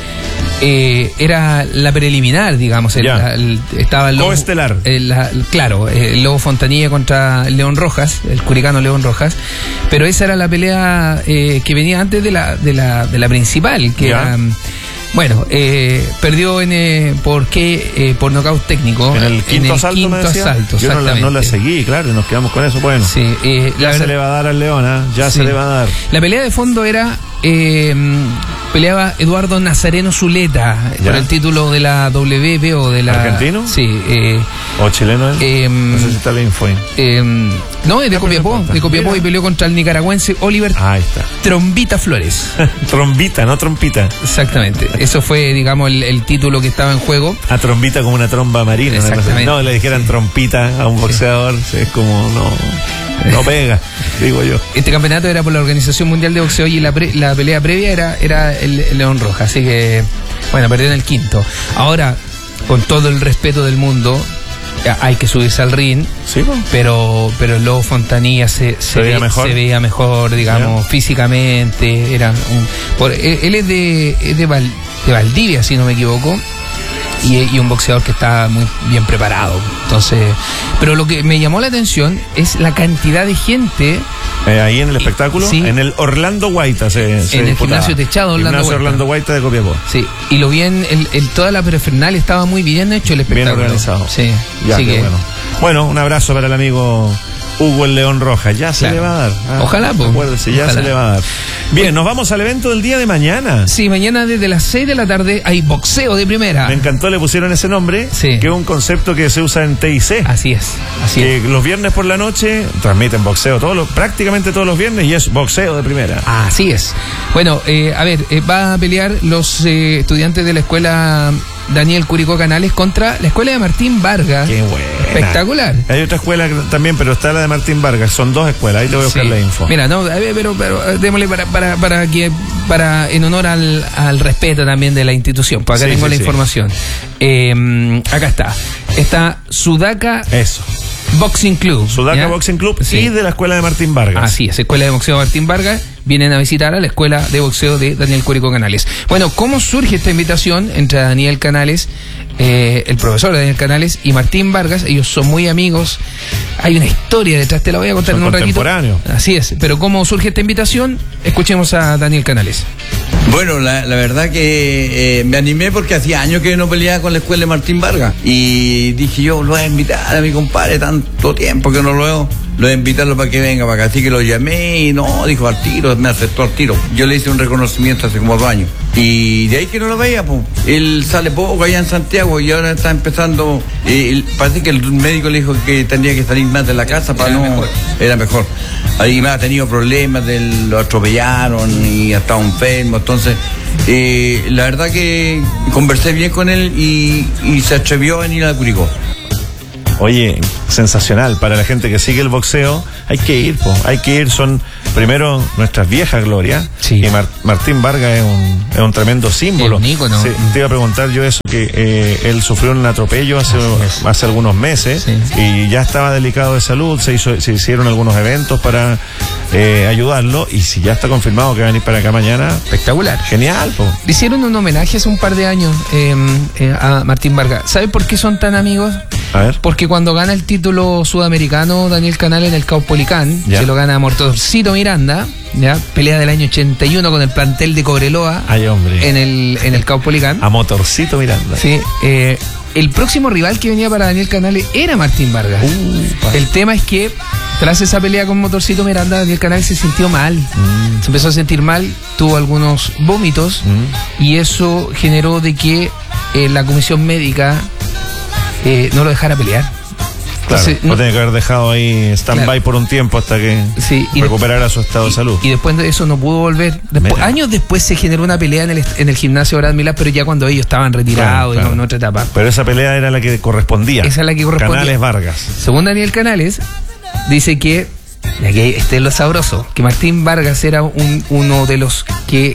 Era la preliminar, digamos. Estaba el Lobo, coestelar. El Lobo Fontanilla contra el León Rojas, el curicano León Rojas. Pero esa era la pelea que venía antes de la principal, que era. Bueno, perdió por nocaut técnico. En el quinto asalto. Yo no la seguí, claro, y nos quedamos con eso. Bueno, sí, se le va a dar al León, se le va a dar. La pelea de fondo era. Peleaba Eduardo Nazareno Zuleta por el título de la WBO de la. ¿Argentino? Sí. ¿O chileno? No sé si está la info. No, es de Copiapó. De Copiapó y peleó contra el nicaragüense Oliver Trombita Flores. Trombita, no trompita. Exactamente. Eso fue, digamos, el título que estaba en juego. A trombita como una tromba marina. Exactamente. No, le dijeran trompita a un boxeador. Es como no pega, digo yo. Este campeonato era por la Organización Mundial de Boxeo y la pelea previa era el León Rojas. Así que, bueno, perdió en el quinto. Ahora, con todo el respeto del mundo, hay que subirse al ring. Sí, ¿no? Pero el Lobo Fontanilla se veía mejor, digamos, físicamente. Él es de Valdivia, si no me equivoco. Y un boxeador que está muy bien preparado. Entonces, pero lo que me llamó la atención es la cantidad de gente. Ahí en el espectáculo, en el Orlando Guaita en el gimnasio techado Orlando Guaita de Copiapó. Sí, y lo bien, toda la parafernalia estaba muy bien hecho el espectáculo. Bien organizado. Sí, ya, que bueno, un abrazo para el amigo Hugo el León Rojas. Ya se le va a dar. Ojalá, pues. Acuérdese, ya se le va a dar. Bien, nos vamos al evento del día de mañana. Sí, mañana desde las 6 de la tarde hay boxeo de primera. Me encantó, le pusieron ese nombre, que es un concepto que se usa en TIC. Así es. Los viernes por la noche transmiten boxeo prácticamente todos los viernes y es boxeo de primera. Así es. Bueno, va a pelear los estudiantes de la escuela Daniel Curicó Canales contra la escuela de Martín Vargas. Qué buena. Espectacular. Hay otra escuela también, pero está la de Martín Vargas. Son dos escuelas. Ahí te voy a buscar la info. Mira, no, pero démosle para que en honor al respeto también de la institución. Pues acá tengo la información. Acá está. Está Sudaca. Eso. Boxing Club. Sudaca Boxing Club y de la escuela de Martín Vargas. Así es, escuela de boxeo Martín Vargas. Vienen a visitar a la escuela de boxeo de Daniel Curicó Canales. Bueno, ¿cómo surge esta invitación entre Daniel Canales, el profesor Daniel Canales y Martín Vargas? Ellos son muy amigos. Hay una historia detrás, te la voy a contar en un ratito. Así es, pero ¿cómo surge esta invitación? Escuchemos a Daniel Canales. Bueno, la verdad que me animé porque hacía años que no peleaba con la escuela de Martín Vargas y dije yo, lo voy a invitar a mi compadre, tanto tiempo que no lo veo, lo voy a invitarlo para que venga para acá. Así que lo llamé y no, dijo al tiro, me aceptó al tiro. Yo le hice un reconocimiento hace como 2 años y de ahí que no lo veía, pues. Él sale poco allá en Santiago y ahora está empezando, parece que el médico le dijo que tendría que salir más de la casa para era mejor. Ahí me ha tenido problemas, lo atropellaron y ha estado enfermo, entonces la verdad que conversé bien con él y se atrevió a venir a Curicó. Oye, sensacional, para la gente que sigue el boxeo, hay que ir, son primero nuestras viejas glorias, y Martín Vargas es un tremendo símbolo. Un ícono. Sí, te iba a preguntar yo eso, que él sufrió un atropello hace algunos meses, y ya estaba delicado de salud, se hicieron algunos eventos para ayudarlo, y si ya está confirmado que va a venir para acá mañana, espectacular. Genial, po. Le hicieron un homenaje hace un par de años a Martín Vargas. ¿Sabe por qué son tan amigos? A ver. Porque cuando gana el título sudamericano Daniel Canales en el Caupolicán, se lo gana Motorcito Miranda, ya, pelea del año 81 con el plantel de Cobreloa. Ay, hombre. En el Caupolicán. A Motorcito Miranda. Sí, el próximo rival que venía para Daniel Canales era Martín Vargas. El tema es que tras esa pelea con Motorcito Miranda, Daniel Canales se sintió mal. Se empezó a sentir mal, tuvo algunos vómitos y eso generó de que la comisión médica no lo dejara pelear. Claro, entonces, lo tiene que haber dejado ahí stand-by por un tiempo hasta que recuperara su estado de salud. Y después de eso no pudo volver. Años después se generó una pelea en el gimnasio Brad Milá, pero ya cuando ellos estaban retirados, digamos, en otra etapa. Pero esa pelea era la que correspondía. Esa es la que correspondía. Canales Vargas. Según Daniel Canales, dice que, aquí este es lo sabroso, que Martín Vargas era uno de los que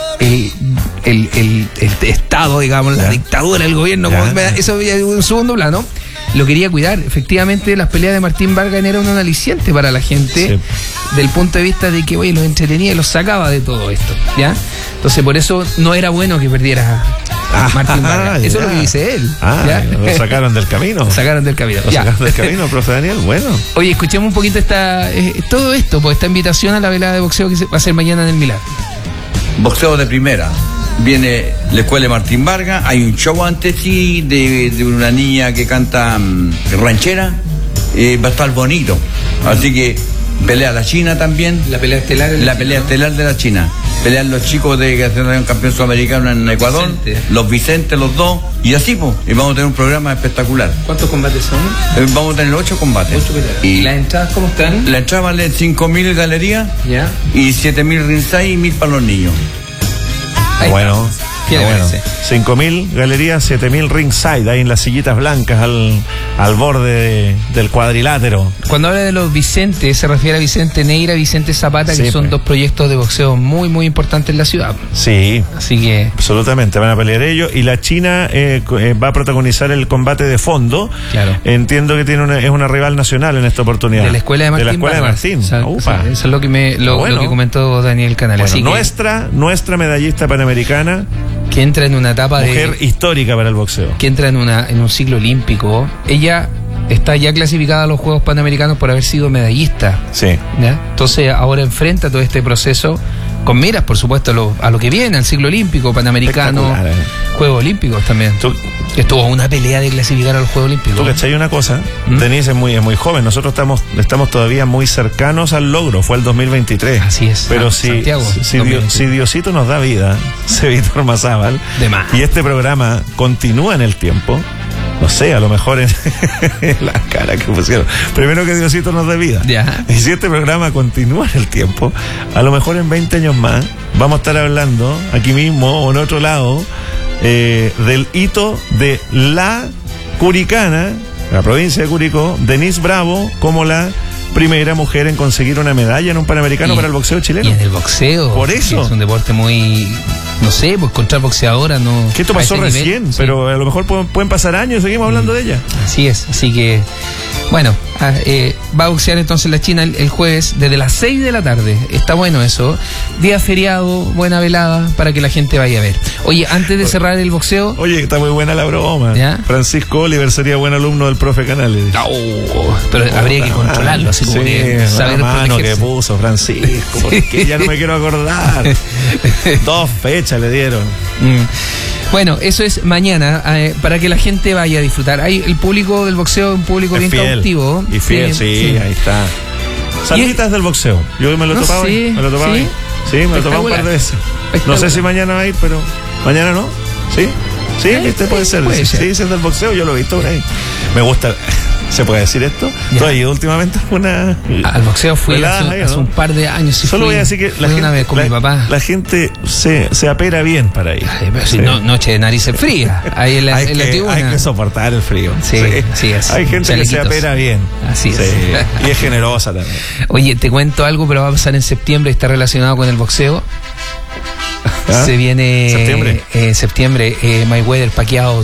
el Estado, digamos, la dictadura, el gobierno, eso en segundo plano, lo quería cuidar. Efectivamente, las peleas de Martín Vargas eran un aliciente para la gente, del punto de vista de que, oye, los entretenía y los sacaba de todo esto, ¿ya? Entonces, por eso no era bueno que perdiera a Martín Vargas. Eso es lo que dice él. Lo sacaron del camino. Lo sacaron del camino, profe Daniel, bueno. Oye, escuchemos un poquito todo esto, pues esta invitación a la velada de boxeo que va a ser mañana en el Milán. Boxeo de primera. Viene la escuela de Martín Vargas, hay un show antes de una niña que canta ranchera, va a estar bonito. Así que pelea la China también. La pelea estelar. La pelea estelar de la China. Pelean los chicos que hacen un campeón sudamericano en Ecuador, los Vicentes, los dos, y así pues. Y vamos a tener un programa espectacular. ¿Cuántos combates son? Vamos a tener 8 combates. 8 peleas. ¿Y las entradas cómo están? La entrada vale 5.000 galerías y 7.000 ringside y 1.000 para los niños. Bueno, 5.000 galerías, 7.000 ringside, ahí en las sillitas blancas al borde del cuadrilátero. Cuando habla de los Vicentes, se refiere a Vicente Neira, Vicente Zapata, que son dos proyectos de boxeo muy, muy importantes en la ciudad. Sí. Así que absolutamente, van a pelear ellos. Y la China va a protagonizar el combate de fondo. Claro. Entiendo que es una rival nacional en esta oportunidad. De la escuela de Martín. De la escuela de Martín. Eso es lo que comentó Daniel Canales. Bueno, nuestra medallista panamericana, que entra en una etapa mujer histórica para el boxeo, que entra en un ciclo olímpico. Ella está ya clasificada a los Juegos Panamericanos por haber sido medallista. Sí. ¿Ya? Entonces ahora enfrenta todo este proceso con miras, por supuesto, a lo que viene, al ciclo olímpico, panamericano, Juegos Olímpicos también. Estuvo una pelea de clasificar a los Juegos Olímpicos. Tú cachai una cosa, Denise es muy joven, nosotros estamos todavía muy cercanos al logro, fue el 2023. Así es. Pero si Diosito nos da vida, Víctor Mazábal, y este programa continúa en el tiempo, no sé, a lo mejor en la cara que pusieron. Primero que Diosito nos dé vida. Ya. Y si este programa continúa en el tiempo, a lo mejor en 20 años más vamos a estar hablando aquí mismo o en otro lado del hito de la curicana, la provincia de Curicó, Denise Bravo, como la primera mujer en conseguir una medalla en un Panamericano para el boxeo chileno. Y en el boxeo. Por eso. Es un deporte muy, no sé, pues encontrar boxeadoras no. Que esto pasó recién, sí. Pero a lo mejor pueden pasar años y seguimos hablando de ella. Así es, así que, bueno, va a boxear entonces la China el jueves desde las 6 de la tarde. Está bueno eso. Día feriado, buena velada para que la gente vaya a ver. Oye, antes de cerrar el boxeo. Oye, está muy buena la broma. ¿Ya? Francisco Oliver sería buen alumno del profe Canales. Pero habría que controlarlo, así como que saber la mano que puso Francisco, porque ya no me quiero acordar. 2 fechas le dieron. Bueno, eso es mañana, para que la gente vaya a disfrutar. El público del boxeo es un público bien cautivo. Y fiel, sí, ahí está. Salvitas del boxeo. Yo me lo topaba ahí. Me lo topaba ahí. Sí, me lo topaba un par de veces. No sé si mañana va a ir, pero mañana no. ¿Sí? Sí, este puede ser. Sí, es del boxeo, yo lo he visto por ahí. Me gusta. ¿Se puede decir esto? ¿Tú has ido últimamente al boxeo? Fui hace un par de años. Solo voy a decir que la gente se apera bien para ir. Si noche de narices fría. Ahí en la tribuna. Hay que soportar el frío. Sí. Hay gente que se apera bien. Así es. Y es generosa también. Oye, te cuento algo, pero va a pasar en septiembre, está relacionado con el boxeo. Se viene en septiembre Mayweather Pacquiao